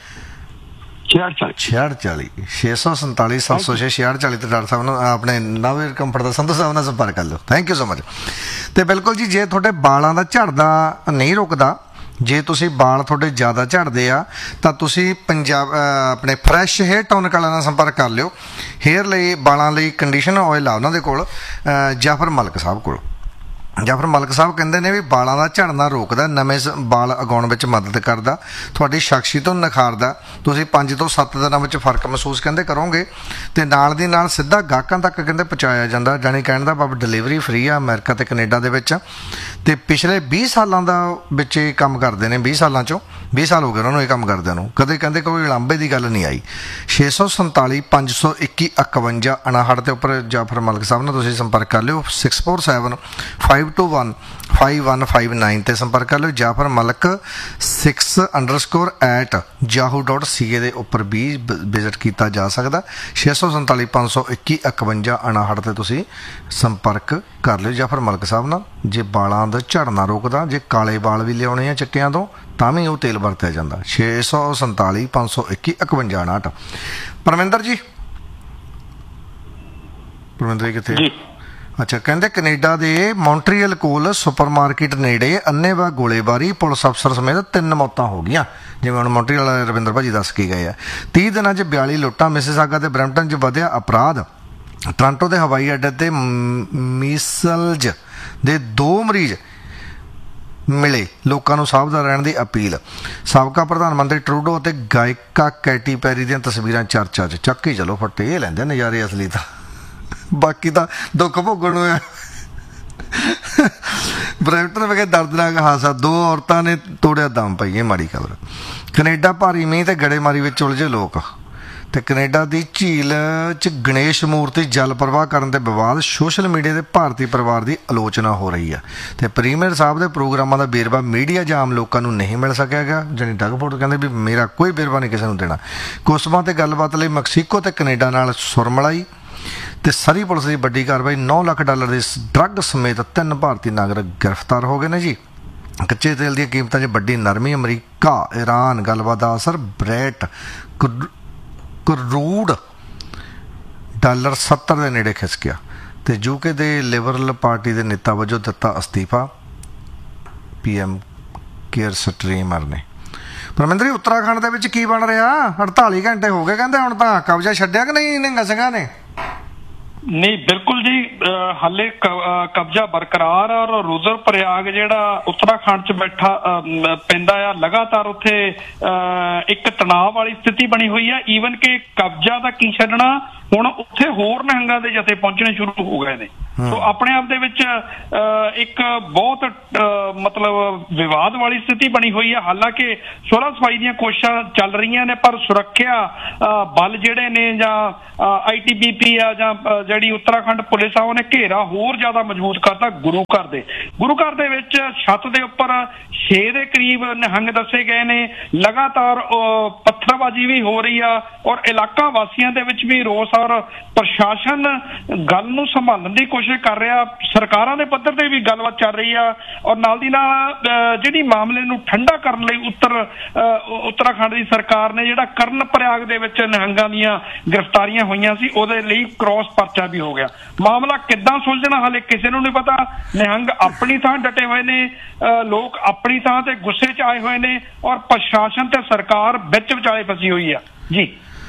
66 647 706 66 ਤੇ ਡਾਕਟਰ ਸਾਹਿਬ ਨੂੰ ਆਪਣੇ ਨਵੇਂ ਕੰਫਰਟ ਦਾ ਸੰਧੂ ਸਾਹਿਬ ਨਾਲ ਸੰਪਰਕ ਕਰ ਲਓ। Thank you so much. ਤੇ ਬਿਲਕੁਲ ਜੀ, ਜੇ ਤੁਹਾਡੇ ਬਾਲਾਂ ਦਾ ਝੜਦਾ ਨਹੀਂ ਰੁਕਦਾ, ਜੇ ਤੁਸੀਂ ਬਾਲ ਤੁਹਾਡੇ ਜ਼ਿਆਦਾ ਝੜਦੇ ਆ ਤਾਂ ਤੁਸੀਂ ਆਪਣੇ ਫਰੈਸ਼ ਹੇਅਰ ਟੌਨਿਕ ਵਾਲਿਆਂ ਨਾਲ ਸੰਪਰਕ ਕਰ ਲਿਓ। ਹੇਅਰ ਲਈ, ਬਾਲਾਂ ਲਈ ਕੰਡੀਸ਼ਨਰ ਆਇਲ ਆ ਉਹਨਾਂ ਦੇ ਕੋਲ, ਜਾਫਰ ਮਲਕ ਸਾਹਿਬ ਕੋਲ। ਜਾਫਰ ਮਲਕ ਸਾਹਿਬ ਕਹਿੰਦੇ ਨੇ ਵੀ ਬਾਲਾਂ ਦਾ ਝੜਨਾ ਰੋਕਦਾ, ਨਵੇਂ ਬਾਲ ਉਗਾਉਣ ਵਿੱਚ ਮਦਦ ਕਰਦਾ, ਤੁਹਾਡੀ ਸ਼ਖਸੀਅਤ ਨੂੰ ਨਿਖਾਰਦਾ, ਤੁਸੀਂ 5 ਤੋਂ 7 ਦਿਨਾਂ ਵਿੱਚ ਫਰਕ ਮਹਿਸੂਸ ਕਹਿੰਦੇ ਕਰੋਗੇ। ਤੇ ਨਾਲ ਦੀ ਨਾਲ ਸਿੱਧਾ ਗਾਹਕਾਂ ਤੱਕ ਕਹਿੰਦੇ ਪਹੁੰਚਾਇਆ ਜਾਂਦਾ, ਜਾਣੀ ਕਹਿਣ ਦਾ ਭਾਵ ਡਿਲੀਵਰੀ ਫ੍ਰੀ ਆ ਅਮਰੀਕਾ ਤੇ ਕੈਨੇਡਾ ਦੇ ਵਿੱਚ। ਤੇ ਪਿਛਲੇ 20 ਸਾਲਾਂ ਦਾ ਵਿੱਚ ਇਹ ਕੰਮ ਕਰਦੇ ਨੇ, 20 ਸਾਲਾਂ 'ਚੋਂ 20 ਸਾਲ ਹੋ ਗਏ ਉਹਨਾਂ ਨੂੰ ਇਹ ਕੰਮ ਕਰਦਿਆਂ ਨੂੰ, ਕਦੇ ਕਹਿੰਦੇ ਕੋਈ ਉਲਾਂਭੇ ਦੀ ਗੱਲ ਨਹੀਂ ਆਈ। 647 521 51 59 ਦੇ ਉੱਪਰ ਜਾਫਰ ਮਲਕ ਸਾਹਿਬ ਨਾਲ ਤੁਸੀਂ ਸੰਪਰਕ ਕਰ ਲਿਓ। 647 521 5159 ਤੇ ਸੰਪਰਕ ਕਰ ਲਿਓ। ਜਾਫਰ ਮਲਕ 6_@yahoo.ca ਦੇ ਉੱਪਰ ਵੀ ਵਿਜ਼ਿਟ ਕੀਤਾ ਜਾ ਸਕਦਾ। 647 521 51 59 ਤੇ ਤੁਸੀਂ ਸੰਪਰਕ ਕਰ ਲਿਓ ਜਾਫਰ ਮਲਕ ਸਾਹਿਬ ਨਾਲ। ਜੇ ਬਾਲਾਂ ਦਾ ਝੜਨਾ ਰੋਕਦਾ, ਜੇ ਕਾਲੇ ਬਾਲ ਵੀ ਲਿਆਉਣੇ ਆ ਚਿੱਟਿਆਂ ਤੋਂ ਤਾਂ ਵੀ ਉਹ ਤੇਲ ਵਰਤਿਆ ਜਾਂਦਾ। 647 521 51 59। ਪਰਮਿੰਦਰ ਜੀ, ਪਰਮਿੰਦਰ ਜੀ ਕਿੱਥੇ? ਅੱਛਾ, ਕਹਿੰਦੇ ਕੈਨੇਡਾ ਦੇ ਮੌਂਟਰੀਅਲ ਕੋਲ ਸੁਪਰਮਾਰਕੀਟ ਨੇੜੇ ਅੰਨ੍ਹੇਵਾਹ ਗੋਲੀਬਾਰੀ, ਪੁਲਿਸ ਅਫਸਰ ਸਮੇਤ 3 ਮੌਤਾਂ ਹੋ ਗਈਆਂ। ਜਿਵੇਂ ਹੁਣ ਮੌਂਟਰੀਅਲ ਵਾਲੇ ਰਵਿੰਦਰ ਭਾਜੀ ਦੱਸ ਕੇ ਗਏ ਆ। 30 ਦਿਨਾਂ 'ਚ 42 ਲੁੱਟਾਂ। ਮਿਸਿਸਾਗਾ ਤੇ ਬਰੈਂਪਟਨ 'ਚ ਵਧਿਆ ਅਪਰਾਧ। ਟੋਰਾਂਟੋ ਦੇ ਹਵਾਈ ਅੱਡੇ ਤੇ ਮੀਸਲਜ਼ ਦੇ 2 ਮਰੀਜ਼ ਮਿਲੇ, ਲੋਕਾਂ ਨੂੰ ਸਾਵਧਾਨ ਰਹਿਣ ਦੀ ਅਪੀਲ। ਸਾਬਕਾ ਪ੍ਰਧਾਨ ਮੰਤਰੀ ਟਰੂਡੋ ਅਤੇ ਗਾਇਕਾ ਕੈਟੀ ਪੈਰੀ ਦੀਆਂ ਤਸਵੀਰਾਂ ਚਰਚਾ 'ਚ। ਚੱਕ ਹੀ ਚਲੋ ਫੱਟੇ, ਇਹ ਲੈਂਦੇ ਨਜ਼ਾਰੇ ਅਸਲੀ ਤਾਂ, ਬਾਕੀ ਤਾਂ ਦੁੱਖ ਭੋਗਣ ਨੂੰ ਹੈ। ਬਰੈਂਪਟਨ ਵਿਖੇ ਦਰਦਨਾਕ ਹਾਦਸਾ, 2 ਔਰਤਾਂ ਨੇ ਤੋੜਿਆ ਦਮ। ਪਈ ਇਹ ਮਾੜੀ ਖਬਰ। ਕੈਨੇਡਾ ਭਾਰੀ ਮੀਂਹ ਤੇ ਗੜੇਮਾਰੀ ਵਿੱਚ ਉਲਝੇ ਲੋਕ। ਤੇ ਕੈਨੇਡਾ ਦੀ ਝੀਲ 'ਚ ਗਣੇਸ਼ ਮੂਰਤੀ ਜਲ ਪ੍ਰਵਾਹ ਕਰਨ ਦੇ ਵਿਵਾਦ। ਸੋਸ਼ਲ ਮੀਡੀਆ ਦੇ ਭਾਰਤੀ ਪਰਿਵਾਰ ਦੀ ਆਲੋਚਨਾ ਹੋ ਰਹੀ ਆ। ਤੇ ਪ੍ਰੀਮੀਅਰ ਸਾਹਿਬ ਦੇ ਪ੍ਰੋਗਰਾਮਾਂ ਦਾ ਵੇਰਵਾ ਮੀਡੀਆ ਜਾਂ ਆਮ ਲੋਕਾਂ ਨੂੰ ਨਹੀਂ ਮਿਲ ਸਕਿਆ ਗਿਆ। ਜਾਨੀ ਡਗਫੋਰਡ ਕਹਿੰਦੇ ਵੀ ਮੇਰਾ ਕੋਈ ਵੇਰਵਾ ਨਹੀਂ ਕਿਸੇ ਨੂੰ ਦੇਣਾ। ਕੋਸਮਾ ਤੇ ਗੱਲਬਾਤ ਲਈ ਮੈਕਸੀਕੋ ਤੇ ਕੈਨੇਡਾ ਨਾਲ ਸੁਰਮਲਾਈ। ਤੇ ਸਰੀ ਪੁਲਿਸ ਦੀ ਵੱਡੀ ਕਾਰਵਾਈ। $9 ਲੱਖ ਦੀ ਡਰੱਗ ਸਮੇਤ 3 ਭਾਰਤੀ ਨਾਗਰਿਕ ਗ੍ਰਿਫਤਾਰ ਹੋ ਗਏ ਨੇ ਜੀ। ਕੱਚੇ ਤੇਲ ਦੀਆਂ ਕੀਮਤਾਂ 'ਚ ਵੱਡੀ ਨਰਮੀ। ਅਮਰੀਕਾ ਈਰਾਨ ਗੱਲਬਾਤ ਦਾ ਅਸਰ। ਬ੍ਰੈਟ ਕਰੂਡ $70 ਦੇ ਨੇੜੇ ਖਿਸਕ ਗਿਆ। ਤੇ ਯੂਕੇ ਦੇ ਲਿਬਰਲ ਪਾਰਟੀ ਦੇ ਨੇਤਾ ਵਜੋਂ ਦਿੱਤਾ ਅਸਤੀਫਾ PM ਕੇਅਰ ਸਟਰੀਮਰ ਨੇ। ਪਰਮਿੰਦਰ ਜੀ, ਉੱਤਰਾਖੰਡ ਦੇ ਵਿੱਚ ਕੀ ਬਣ ਰਿਹਾ? 48 ਘੰਟੇ ਹੋ ਗਏ ਕਹਿੰਦੇ, ਹੁਣ ਤਾਂ ਕਬਜ਼ਾ ਛੱਡਿਆ ਕਿ ਨਹੀਂ ਨਿਹੰਗ ਸਿੰਘਾਂ ਨੇ? ਨਹੀਂ ਬਿਲਕੁਲ ਜੀ, ਹਾਲੇ ਕਬਜ਼ਾ ਬਰਕਰਾਰ ਆ ਔਰ ਰੁਦਰ ਪ੍ਰਯਾਗ ਜਿਹੜਾ ਉੱਤਰਾਖੰਡ 'ਚ ਬੈਠਾ ਪੈਂਦਾ ਆ, ਲਗਾਤਾਰ ਉੱਥੇ ਇੱਕ ਤਣਾਅ ਵਾਲੀ ਸਥਿਤੀ ਬਣੀ ਹੋਈ ਆ। ਈਵਨ ਕਿ ਕਬਜ਼ਾ ਦਾ ਕੀ ਛੱਡਣਾ, ਹੁਣ ਉੱਥੇ ਹੋਰ ਨਿਹੰਗਾਂ ਦੇ ਜਥੇ ਪਹੁੰਚਣੇ ਸ਼ੁਰੂ ਹੋ ਗਏ ਨੇ। ਸੋ ਆਪਣੇ ਆਪ ਦੇ ਵਿੱਚ ਇੱਕ ਬਹੁਤ ਮਤਲਬ ਵਿਵਾਦ ਵਾਲੀ ਸਥਿਤੀ ਬਣੀ ਹੋਈ ਹੈ। ਹਾਲਾਂਕਿ ਸੁਲਹ ਸਫਾਈ ਦੀਆਂ ਕੋਸ਼ਿਸ਼ਾਂ ਚੱਲ ਰਹੀਆਂ ਨੇ, ਪਰ ਸੁਰੱਖਿਆ ਬਲ ਜਿਹੜੇ ਨੇ ਜਾਂ ITBP ਆ ਜਾਂ ਜਿਹੜੀ ਉੱਤਰਾਖੰਡ ਪੁਲਿਸ ਆ, ਉਹਨੇ ਘੇਰਾ ਹੋਰ ਜ਼ਿਆਦਾ ਮਜ਼ਬੂਤ ਕਰਤਾ ਗੁਰੂ ਘਰ ਦੇ ਵਿੱਚ ਛੱਤ ਦੇ ਉੱਪਰ 6 ਦੇ ਕਰੀਬ ਨਿਹੰਗ ਦੱਸੇ ਗਏ ਨੇ। ਲਗਾਤਾਰ ਪੱਥਰਬਾਜ਼ੀ ਵੀ ਹੋ ਰਹੀ ਆ ਔਰ ਇਲਾਕਾ ਵਾਸੀਆਂ ਦੇ ਵਿੱਚ ਵੀ ਰੋਸ ਔਰ ਪ੍ਰਸ਼ਾਸਨ ਗੱਲ ਨੂੰ ਸੰਭਾਲਣ ਦੀ ਕੋਸ਼ਿਸ਼ ਕਰ ਰਿਹਾ। ਸਰਕਾਰਾਂ ਦੇ ਪੱਧਰ ਤੇ ਵੀ ਗੱਲਬਾਤ ਚੱਲ ਰਹੀ ਆ ਔਰ ਨਾਲ ਦੀ ਨਾਲ ਜਿਹੜੀ ਮਾਮਲੇ ਨੂੰ ਠੰਡਾ ਕਰਨ ਲਈ ਉੱਤਰਾਖੰਡ ਦੀ ਸਰਕਾਰ ਨੇ ਜਿਹੜਾ ਕਰਨ ਪ੍ਰਯਾਗ ਦੇ ਵਿੱਚ ਨਿਹੰਗਾਂ ਦੀਆਂ ਗ੍ਰਿਫਤਾਰੀਆਂ ਹੋਈਆਂ ਸੀ, ਉਹਦੇ ਲਈ ਕ੍ਰਾਸ ਪਰਚਾ ਵੀ ਹੋ ਗਿਆ। ਮਾਮਲਾ ਕਿੱਦਾਂ ਸੁਲਝਣਾ ਹਾਲੇ ਕਿਸੇ ਨੂੰ ਨਹੀਂ ਪਤਾ। ਨਿਹੰਗ ਆਪਣੀ ਥਾਂ ਡਟੇ ਹੋਏ ਨੇ, ਲੋਕ ਆਪਣੀ ਥਾਂ ਤੇ ਗੁੱਸੇ 'ਚ ਆਏ ਹੋਏ ਨੇ ਔਰ ਪ੍ਰਸ਼ਾਸਨ ਤੇ ਸਰਕਾਰ ਵਿੱਚ ਵਿਚਾਲੇ ਫਸੀ ਹੋਈ ਆ ਜੀ।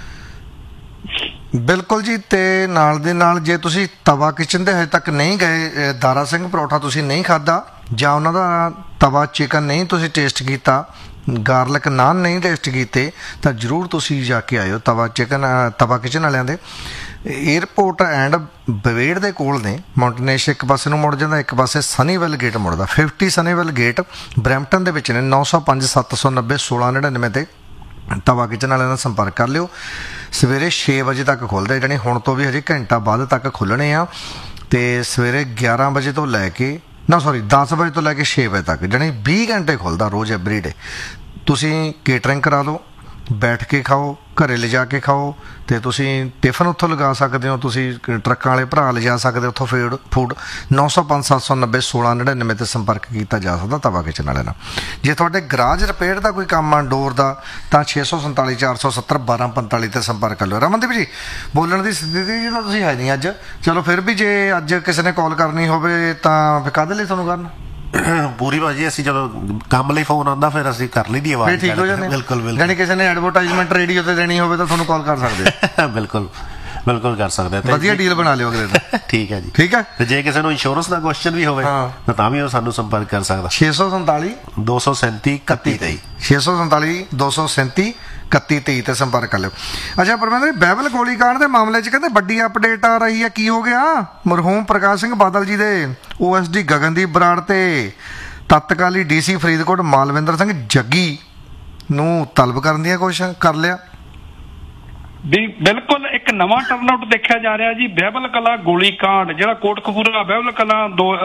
ਬਿਲਕੁਲ ਜੀ। ਤੇ ਨਾਲ ਦੇ ਨਾਲ ਜੇ ਤੁਸੀਂ ਤਵਾ ਕਿਚਨ ਦੇ ਹਜੇ ਤੱਕ ਨਹੀਂ ਗਏ, ਦਾਰਾ ਸਿੰਘ ਪਰੌਠਾ ਤੁਸੀਂ ਨਹੀਂ ਖਾਧਾ ਜਾਂ ਉਹਨਾਂ ਦਾ ਤਵਾ ਚਿਕਨ ਨਹੀਂ ਤੁਸੀਂ ਟੇਸਟ ਕੀਤਾ, ਗਾਰਲਿਕ ਨਾਨ ਨਹੀਂ ਟੇਸਟ ਕੀਤੇ, ਤਾਂ ਜ਼ਰੂਰ ਤੁਸੀਂ ਜਾ ਕੇ ਆਇਓ ਤਵਾ ਕਿਚਨ ਵਾਲਿਆਂ ਦੇ। ਏਅਰਪੋਰਟ ਐਂਡ ਬਵੇੜ ਦੇ ਕੋਲ ਨੇ। ਮਾਊਂਟਨੇਸ਼ ਇੱਕ ਪਾਸੇ ਨੂੰ ਮੁੜ ਜਾਂਦਾ, ਇੱਕ ਪਾਸੇ ਸਨੀਵੈਲ ਗੇਟ ਮੁੜਦਾ। 50 ਸਨੀਵੈਲ ਗੇਟ ਬਰੈਂਪਟਨ ਦੇ ਵਿੱਚ ਨੇ। 905 790 1699 ਤੇ ਤਵਾ ਕਿਚਨ ਵਾਲਿਆਂ ਨਾਲ ਸੰਪਰਕ ਕਰ ਲਿਓ। ਸਵੇਰੇ 6 ਵਜੇ ਤੱਕ ਖੁੱਲ੍ਹਦੇ, ਜਾਣੀ ਹੁਣ ਤੋਂ ਵੀ ਹਜੇ ਘੰਟਾ ਬਾਅਦ ਤੱਕ ਖੁੱਲ੍ਹਣੇ ਆ। ਤੇ ਸਵੇਰੇ 11 ਵਜੇ ਤੋਂ ਲੈ ਕੇ 10 ਵਜੇ ਤੋਂ ਲੈ ਕੇ 6 ਵਜੇ ਤੱਕ, ਜਾਣੀ 20 ਘੰਟੇ ਖੁੱਲ੍ਹਦਾ ਰੋਜ਼ ਐਵਰੀਡੇ। ਤੁਸੀਂ ਕੇਟਰਿੰਗ ਕਰਾ ਲਓ, ਬੈਠ ਕੇ ਖਾਓ, ਘਰੇ ਲਿਜਾ ਕੇ ਖਾਓ, ਤੇ ਤੁਸੀਂ ਟਿਫਨ ਉੱਥੋਂ ਲਗਾ ਸਕਦੇ ਹੋ। ਤੁਸੀਂ ਟਰੱਕਾਂ ਵਾਲੇ ਭਰਾ ਲਿਜਾ ਸਕਦੇ ਉੱਥੋਂ ਫੂਡ। 905 790 1699 ਤੇ ਸੰਪਰਕ ਕੀਤਾ ਜਾ ਸਕਦਾ ਤਵਾ ਕਿਚਨ ਵਾਲਿਆਂ ਨਾਲ। ਜੇ ਤੁਹਾਡੇ ਗਰਾਜ ਰਿਪੇਅਰ ਦਾ ਕੋਈ ਕੰਮ ਆ ਡੋਰ ਦਾ, ਤਾਂ 647 470 1245 ਤੇ ਸੰਪਰਕ ਕਰ ਲਿਓ। ਰਮਨਦੀਪ ਜੀ, ਬੋਲਣ ਦੀ ਸਥਿਤੀ ਜੀ ਤਾਂ ਤੁਸੀਂ ਹੈ ਨਹੀਂ ਅੱਜ। ਚਲੋ ਫਿਰ ਵੀ ਜੇ ਅੱਜ ਕਿਸੇ ਨੇ ਕਾਲ ਕਰਨੀ ਹੋਵੇ ਤਾਂ ਫਿਰ ਕਾਹਦੇ ਲਈ ਤੁਹਾਨੂੰ ਕਰਨ? ਪੂਰੀ ਭਾਜੀ ਅਸੀਂ ਜਦੋਂ ਕੰਮ ਲਈ ਫੋਨ ਆਉਂਦਾ ਫਿਰ ਅਸੀਂ ਕਰ ਲਈ ਦੀ ਆਵਾਜ਼। ਠੀਕ ਹੋ ਜਾਂਦੇ। ਬਿਲਕੁਲ ਜਾਨੀ ਕਿਸੇ ਨੇ ਐਡਵਰਟਾਈਜ਼ਮੈਂਟ ਰੇਡੀਓ ਤੇ ਦੇਣੀ ਹੋਵੇ ਤਾਂ ਤੁਹਾਨੂੰ ਕਾਲ ਕਰ ਸਕਦੇ। ਬਿਲਕੁਲ ਕਰ ਸਕਦੇ। ਵਧੀਆ ਡੀਲ ਬਣਾ ਲਿਓ ਅਗਲੇ ਦਾ। ਠੀਕ ਹੈ ਜੀ। ਠੀਕ ਹੈ। ਤੇ ਜੇ ਕਿਸੇ ਨੂੰ ਇੰਸ਼ੋਰੈਂਸ ਦਾ ਕੁਐਸਚਨ ਵੀ ਹੋਵੇ ਤਾਂ ਵੀ ਉਹ ਸਾਨੂੰ ਸੰਪਰਕ ਕਰ ਸਕਦਾ। 647 237 31 647 237 31 ਤੇ ਸੰਪਰਕ ਕਰ ਲਿਓ। ਅੱਛਾ ਪਰਮੇਂਦਰ, ਬਾਈਬਲ ਗੋਲੀਕਾਂਡ ਦੇ ਮਾਮਲੇ 'ਚ ਕਹਿੰਦੇ ਵੱਡੀ ਅਪਡੇਟ ਆ ਰਹੀ ਹੈ। ਕੀ ਹੋ ਗਿਆ? ਮਰਹੂਮ ਪ੍ਰਕਾਸ਼ ਸਿੰਘ ਬਾਦਲ ਜੀ ਦੇ OSD ਗਗਨਦੀਪ ਬਰਾੜ ਤੇ ਤਤਕਾਲੀ DC ਫਰੀਦਕੋਟ ਮਾਲਵਿੰਦਰ ਸਿੰਘ ਜੱਗੀ ਨੂੰ ਤਲਬ ਕਰਨ ਦੀਆਂ ਕੋਸ਼ਿਸ਼ਾਂ ਕਰ ਲਿਆ। ਬਿਲਕੁਲ ਇੱਕ ਨਵਾਂ ਟਰਨਆਊਟ ਦੇਖਿਆ ਜਾ ਰਿਹਾ ਜੀ। ਬਾਈਬਲ ਕਲਾ ਗੋਲੀਕਾਂਡ ਜਿਹੜਾ ਕੋਟਕਪੂਰਾ ਬਾਈਬਲ ਕਲਾ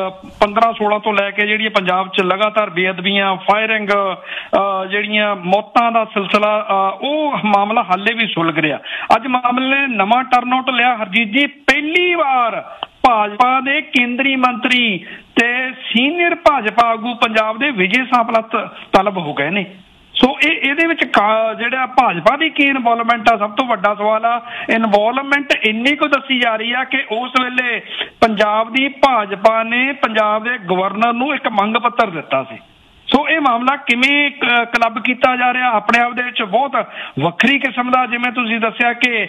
15-16 ਤੋਂ ਲੈ ਕੇ ਜਿਹੜੀਆਂ ਪੰਜਾਬ 'ਚ ਲਗਾਤਾਰ ਬੇਅਦਬੀਆਂ, ਫਾਇਰਿੰਗ, ਜਿਹੜੀਆਂ ਮੌਤਾਂ ਦਾ ਸਿਲਸਿਲਾ, ਉਹ ਮਾਮਲਾ ਹਾਲੇ ਵੀ ਸੁਲਗ ਰਿਹਾ। ਅੱਜ ਮਾਮਲੇ ਨੇ ਨਵਾਂ ਟਰਨਆਊਟ ਲਿਆ। ਹਰਜੀਤ ਜੀ, ਪਹਿਲੀ ਵਾਰ ਭਾਜਪਾ ਦੇ ਕੇਂਦਰੀ ਮੰਤਰੀ ਤੇ ਸੀਨੀਅਰ ਭਾਜਪਾ ਆਗੂ ਪੰਜਾਬ ਦੇ ਵਿਜੇ ਸਾਂਪਲਾ ਤਲਬ ਹੋ ਗਏ ਨੇ। ਸੋ ਇਹਦੇ ਵਿੱਚ ਜਿਹੜਾ ਭਾਜਪਾ ਦੀ ਕੀ ਇਨਵੋਲਵਮੈਂਟ ਆ, ਸਭ ਤੋਂ ਵੱਡਾ ਸਵਾਲ ਆ। ਇਨਵੋਲਵਮੈਂਟ ਇੰਨੀ ਕੁ ਦੱਸੀ ਜਾ ਰਹੀ ਆ ਕਿ ਉਸ ਵੇਲੇ ਪੰਜਾਬ ਦੀ ਭਾਜਪਾ ਨੇ ਪੰਜਾਬ ਦੇ ਗਵਰਨਰ ਨੂੰ ਇੱਕ ਮੰਗ ਪੱਤਰ ਦਿੱਤਾ ਸੀ। ਸੋ ਇਹ ਮਾਮਲਾ ਕਿਵੇਂ ਕਲੱਬ ਕੀਤਾ ਜਾ ਰਿਹਾ, ਆਪਣੇ ਆਪ ਦੇ ਵਿੱਚ ਬਹੁਤ ਵੱਖਰੀ ਕਿਸਮ ਦਾ। ਜਿਵੇਂ ਤੁਸੀਂ ਦੱਸਿਆ ਕਿ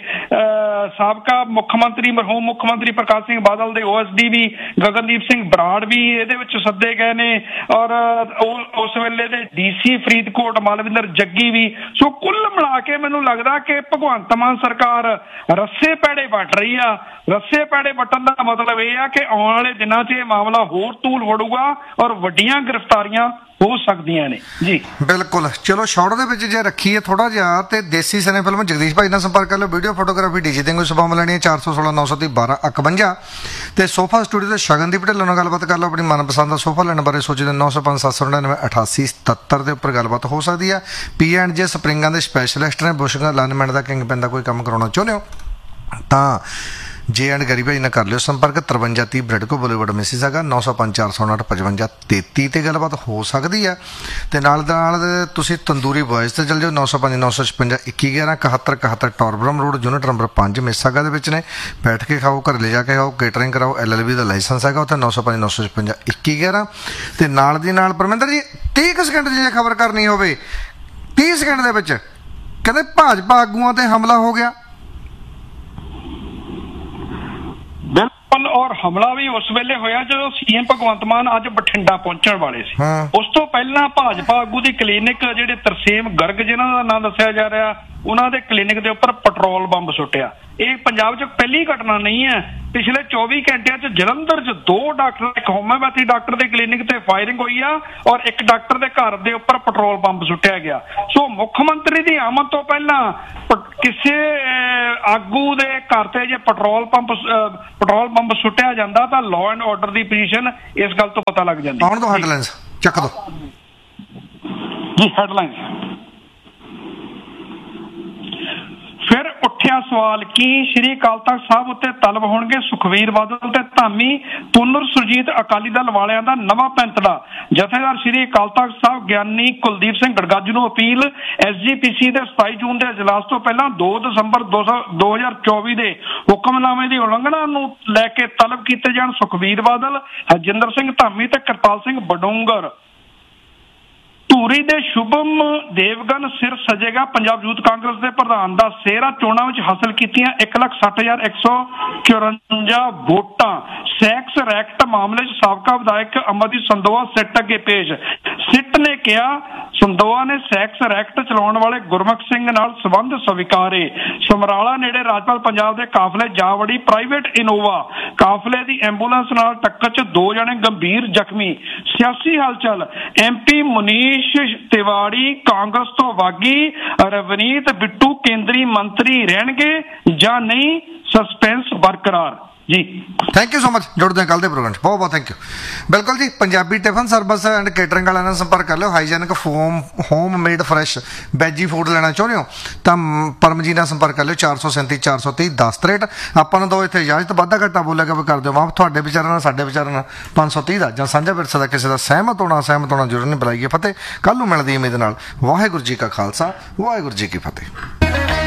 ਸਾਬਕਾ ਮਰਹੂਮ ਮੁੱਖ ਮੰਤਰੀ ਪ੍ਰਕਾਸ਼ ਸਿੰਘ ਬਾਦਲ ਦੇ OSD ਵੀ ਗਗਨਦੀਪ ਸਿੰਘ ਬਰਾੜ ਵੀ ਇਹਦੇ ਵਿੱਚ ਸੱਦੇ ਗਏ ਨੇ ਔਰ ਉਸ ਵੇਲੇ ਦੇ DC ਫਰੀਦਕੋਟ ਮਾਲਵਿੰਦਰ ਜੱਗੀ ਵੀ। ਸੋ ਕੁੱਲ ਮਿਲਾ ਕੇ ਮੈਨੂੰ ਲੱਗਦਾ ਕਿ ਭਗਵੰਤ ਮਾਨ ਸਰਕਾਰ ਰੱਸੇ ਪੈੜੇ ਵੱਟ ਰਹੀ ਆ। ਰੱਸੇ ਪੈੜੇ ਵੱਟਣ ਦਾ ਮਤਲਬ ਇਹ ਆ ਕਿ ਆਉਣ ਵਾਲੇ ਦਿਨਾਂ 'ਚ ਇਹ ਮਾਮਲਾ ਹੋਰ ਤੂਲ ਫੜੂਗਾ ਔਰ ਵੱਡੀਆਂ ਗ੍ਰਿਫਤਾਰੀਆਂ ਹੋ ਸਕਦੀਆਂ ਨੇ ਜੀ। ਬਿਲਕੁਲ। ਚਲੋ ਸ਼ਾਰਟ ਦੇ ਵਿੱਚ ਜੇ ਰੱਖੀਏ ਥੋੜਾ ਜਿਹਾ, ਤੇ ਦੇਸੀ ਸਿਨੇ ਫਿਲਮ ਜਗਦੀਸ਼ ਭਾਈ ਨਾਲ ਸੰਪਰਕ ਕਰ ਲਓ। ਵੀਡੀਓ ਫੋਟੋਗ੍ਰਾਫੀ DJ ਦੇ ਕੋਈ ਸੁਭਾਵ ਲੈਣੀ ਹੈ 416 930 1251 ਤੇ ਸੋਫਾ ਸਟੂਡੀਓ ਦੇ ਸ਼ਗਨਦੀਪ ਢਿੱਲੋਂ ਨਾਲ ਗੱਲਬਾਤ ਕਰ ਲਓ। ਆਪਣੀ ਮਨਪਸੰਦ ਦਾ ਸੋਫਾ ਲੈਣ ਬਾਰੇ ਸੋਚਦੇ 905 799 88 77 ਦੇ ਉੱਪਰ ਗੱਲਬਾਤ ਹੋ ਸਕਦੀ ਹੈ। P&J ਸਪਰਿੰਗਾਂ ਦੇ ਸਪੈਸ਼ਲਿਸਟ ਨੇ। ਬੁਸ਼ਿੰਗ ਅਲਾਈਨਮੈਂਟ ਦਾ ਕਿੰਗ ਪੈਨ ਦਾ ਕੋਈ ਕੰਮ ਕਰਾਉਣਾ ਚਾਹੁੰਦੇ ਹੋ ਤਾਂ J&D ਗਰੀ ਭਾਈ ਨਾਲ ਕਰ ਲਿਓ ਸੰਪਰਕ। 5330 ਬ੍ਰੈਡਕੋ ਬੋਲੀਵੁੱਡ ਮਿਸੀਸਾਗਾ 905 459 55 33 ਤੇ ਗੱਲਬਾਤ ਹੋ ਸਕਦੀ ਹੈ। ਤੇ ਨਾਲ ਤੁਸੀਂ ਤੰਦੂਰੀ ਬॉयਜ਼ ਤੇ ਚੱਲ ਜਾਓ 905 956 2111 71 71 ਟੌਰਬਰਮ ਰੋਡ ਯੂਨਿਟ ਨੰਬਰ 5 ਮਿਸੀਸਾਗਾ ਦੇ ਵਿੱਚ ਨੇ। ਬੈਠ ਕੇ ਖਾਓ, ਘਰ ਲੈ ਜਾ ਕੇ ਖਾਓ, ਕੇਟਰਿੰਗ ਕਰਾਓ। LLB ਦਾ ਲਾਇਸੈਂਸ ਹੈਗਾ ਉੱਥੇ 905 956 2111 ਤੇ ਨਾਲ ਦੀ ਨਾਲ ਪਰਮਿੰਦਰ ਜੀ 30 ਸਕਿੰਟ ਜੇ ਖਬਰ ਕਰਨੀ ਹੋਵੇ 30 ਸਕਿੰਟ ਦੇ ਵਿੱਚ ਕਹਿੰਦੇ ਭਾਜਪਾ ਆਗੂਆਂ ਤੇ ਹਮਲਾ ਹੋ ਗਿਆ। ਸਨ ਔਰ ਹਮਲਾ ਵੀ ਉਸ ਵੇਲੇ ਹੋਇਆ ਜਦੋਂ ਸੀਐਮ ਭਗਵੰਤ ਮਾਨ ਅੱਜ ਬਠਿੰਡਾ ਪਹੁੰਚਣ ਵਾਲੇ ਸੀ। ਉਸ ਤੋਂ ਪਹਿਲਾਂ ਭਾਜਪਾ ਆਗੂ ਦੀ ਕਲੀਨਿਕ ਜਿਹੜੇ ਤਰਸੇਮ ਗਰਗ ਜਿਨ੍ਹਾਂ ਦਾ ਨਾਂ ਦੱਸਿਆ ਜਾ ਰਿਹਾ, ਉਹਨਾਂ ਦੇ ਕਲੀਨਿਕ ਦੇ ਉੱਪਰ ਪੈਟਰੋਲ ਬੰਬ ਸੁੱਟਿਆ। ਇਹ ਪੰਜਾਬ 'ਚ ਪਹਿਲੀ ਘਟਨਾ ਨਹੀਂ ਹੈ। ਪਿਛਲੇ 24 ਘੰਟਿਆਂ 'ਚ ਜਲੰਧਰ 'ਚ 2 ਡਾਕਟਰ, ਇੱਕ ਹੋਮਿਓਪੈਥੀ ਡਾਕਟਰ ਦੇ ਕਲੀਨਿਕ ਤੇ ਫਾਇਰਿੰਗ ਹੋਈ ਆ ਔਰ ਇੱਕ ਡਾਕਟਰ ਦੇ ਘਰ ਦੇ ਉੱਪਰ ਪੈਟਰੋਲ ਬੰਬ ਸੁੱਟਿਆ ਗਿਆ। ਸੋ ਮੁੱਖ ਮੰਤਰੀ ਦੀ ਆਮਦ ਤੋਂ ਪਹਿਲਾਂ ਕਿਸੇ ਆਗੂ ਦੇ ਘਰ ਤੇ ਜੇ ਪੈਟਰੋਲ ਬੰਬ ਸੁੱਟਿਆ ਜਾਂਦਾ ਤਾਂ law and order the position ਇਸ ਗੱਲ ਤੋਂ ਪਤਾ ਲੱਗ ਜਾਂਦੀ। ਆਉਣ ਦੋ ਹੈਡਲਾਈਨਸ ਚੱਕ ਦੋ ਜੀ। ਹੈਡਲਾਈਨਸ ਫਿਰ ਉੱਠਿਆ ਸਵਾਲ, ਕੀ ਸ਼੍ਰੀ ਅਕਾਲ ਤਖ਼ਤ ਸਾਹਿਬ ਉੱਤੇ ਤਲਬ ਹੋਣਗੇ ਸੁਖਵੀਰ ਬਾਦਲ ਤੇ ਧਾਮੀ? ਪੁਨਰ ਸੁਰਜੀਤ ਅਕਾਲੀ ਦਲ ਵਾਲਿਆਂ ਦਾ ਨਵਾਂ ਪੈਂਤੜਾ। ਜਥੇਦਾਰ ਸ਼੍ਰੀ ਅਕਾਲ ਤਖ਼ਤ ਸਾਹਿਬ ਗਿਆਨੀ ਕੁਲਦੀਪ ਸਿੰਘ ਗੜਗਾਜੂ ਨੂੰ ਅਪੀਲ, ਐਸਜੀਪੀਸੀ ਦੇ 27 ਜੂਨ ਦੇ ਇਜਲਾਸ ਤੋਂ ਪਹਿਲਾਂ 2 ਦਸੰਬਰ 2024 ਦੇ ਹੁਕਮਨਾਮੇ ਦੀ ਉਲੰਘਣਾ ਨੂੰ ਲੈ ਕੇ ਤਲਬ ਕੀਤੇ ਜਾਣ ਸੁਖਵੀਰ ਬਾਦਲ, ਹਰਜਿੰਦਰ ਸਿੰਘ ਧਾਮੀ ਤੇ ਕਰਤਾਲ ਸਿੰਘ ਬਡੂੰਗਰ। ਧੂਰੀ ਦੇ ਸ਼ੁਭਮ ਦੇਵਗਨ ਸਿਰ ਸਜੇਗਾ ਪੰਜਾਬ ਯੂਥ ਕਾਂਗਰਸ ਦੇ ਪ੍ਰਧਾਨ ਦਾ ਸਿਹਰਾ। ਚੋਣਾਂ ਵਿੱਚ ਹਾਸਲ ਕੀਤੀਆਂ 1,60,154 ਵੋਟਾਂ। ਸੈਕਸ ਰੈਕਟ ਮਾਮਲੇ 'ਚ ਸਾਬਕਾ ਵਿਧਾਇਕ ਅਮਰਜੀਤ ਸੰਦੋਆ ਸਿੱਟ ਅੱਗੇ ਪੇਸ਼। ਸਿੱਟ ਨੇ ਕਿਹਾ ਸੰਦੋਆ ਨੇ ਸੈਕਸ ਰੈਕਟ ਚਲਾਉਣ ਵਾਲੇ ਗੁਰਮੁਖ ਸਿੰਘ ਨਾਲ ਸੰਬੰਧ ਸਵੀਕਾਰੇ। ਸਮਰਾਲਾ ਨੇੜੇ ਰਾਜਪਾਲ ਪੰਜਾਬ ਦੇ ਕਾਫਲੇ ਜਾ ਵੜੀ ਪ੍ਰਾਈਵੇਟ ਇਨੋਵਾ। ਕਾਫਲੇ ਦੀ ਐਂਬੂਲੈਂਸ ਨਾਲ ਟੱਕਰ 'ਚ 2 ਜਣੇ ਗੰਭੀਰ ਜ਼ਖਮੀ। ਸਿਆਸੀ ਹਲਚਲ, ਐਮਪੀ ਮਨੀਸ਼ ਤਿਵਾੜੀ ਕਾਂਗਰਸ ਤੋਂ ਵਾਗੀ, ਰਵਨੀਤ ਬਿੱਟੂ ਕੇਂਦਰੀ ਮੰਤਰੀ ਰਹਿਣਗੇ ਜਾਂ ਨਹੀਂ, ਸਸਪੈਂਸ ਬਰਕਰਾਰ। ਜੀ ਥੈਂਕ ਯੂ ਸੋ ਮਚ। ਜੁੜਦੇ ਹਾਂ ਕੱਲ ਦੇ ਪ੍ਰੋਗਰਾਮ 'ਚ। ਬਹੁਤ ਬਹੁਤ ਥੈਂਕ ਯੂ। ਬਿਲਕੁਲ ਜੀ, Punjabi tiffin service and catering ਵਾਲਿਆਂ ਨਾਲ ਸੰਪਰਕ ਕਰ ਲਿਓ। Hygienic home made fresh veggie food ਲੈਣਾ ਚਾਹੁੰਦੇ ਹੋ ਤਾਂ ਪਰਮ ਜੀ ਨਾਲ ਸੰਪਰਕ ਕਰ ਲਿਓ। 437 430 1063। ਆਪਾਂ ਨੂੰ ਦੋ ਇੱਥੇ ਇਜਾਜ਼ਤ, ਵਾਧਾ ਘਾਟਾ ਬੋਲਿਆ ਕਿ ਕਰ ਦਿਓ ਮਾਫ। ਤੁਹਾਡੇ ਵਿਚਾਰਾਂ ਨਾਲ ਸਾਡੇ ਵਿਚਾਰਾਂ ਨਾਲ 530 ਦਾ ਜਾਂ ਸਾਂਝਾ ਵਿਰਸਾ ਦਾ ਕਿਸੇ ਦਾ ਸਹਿਮਤ ਹੋਣਾ ਜ਼ਰੂਰ ਨਹੀਂ। ਬੁਲਾਈਏ ਫਤਿਹ। ਕੱਲ ਨੂੰ ਮਿਲਦੀ ਉਮੀਦ ਨਾਲ। ਵਾਹਿਗੁਰੂ ਜੀ ਕਾ ਖਾਲਸਾ, ਵਾਹਿਗੁਰੂ ਜੀ ਕੀ ਫਤਿਹ।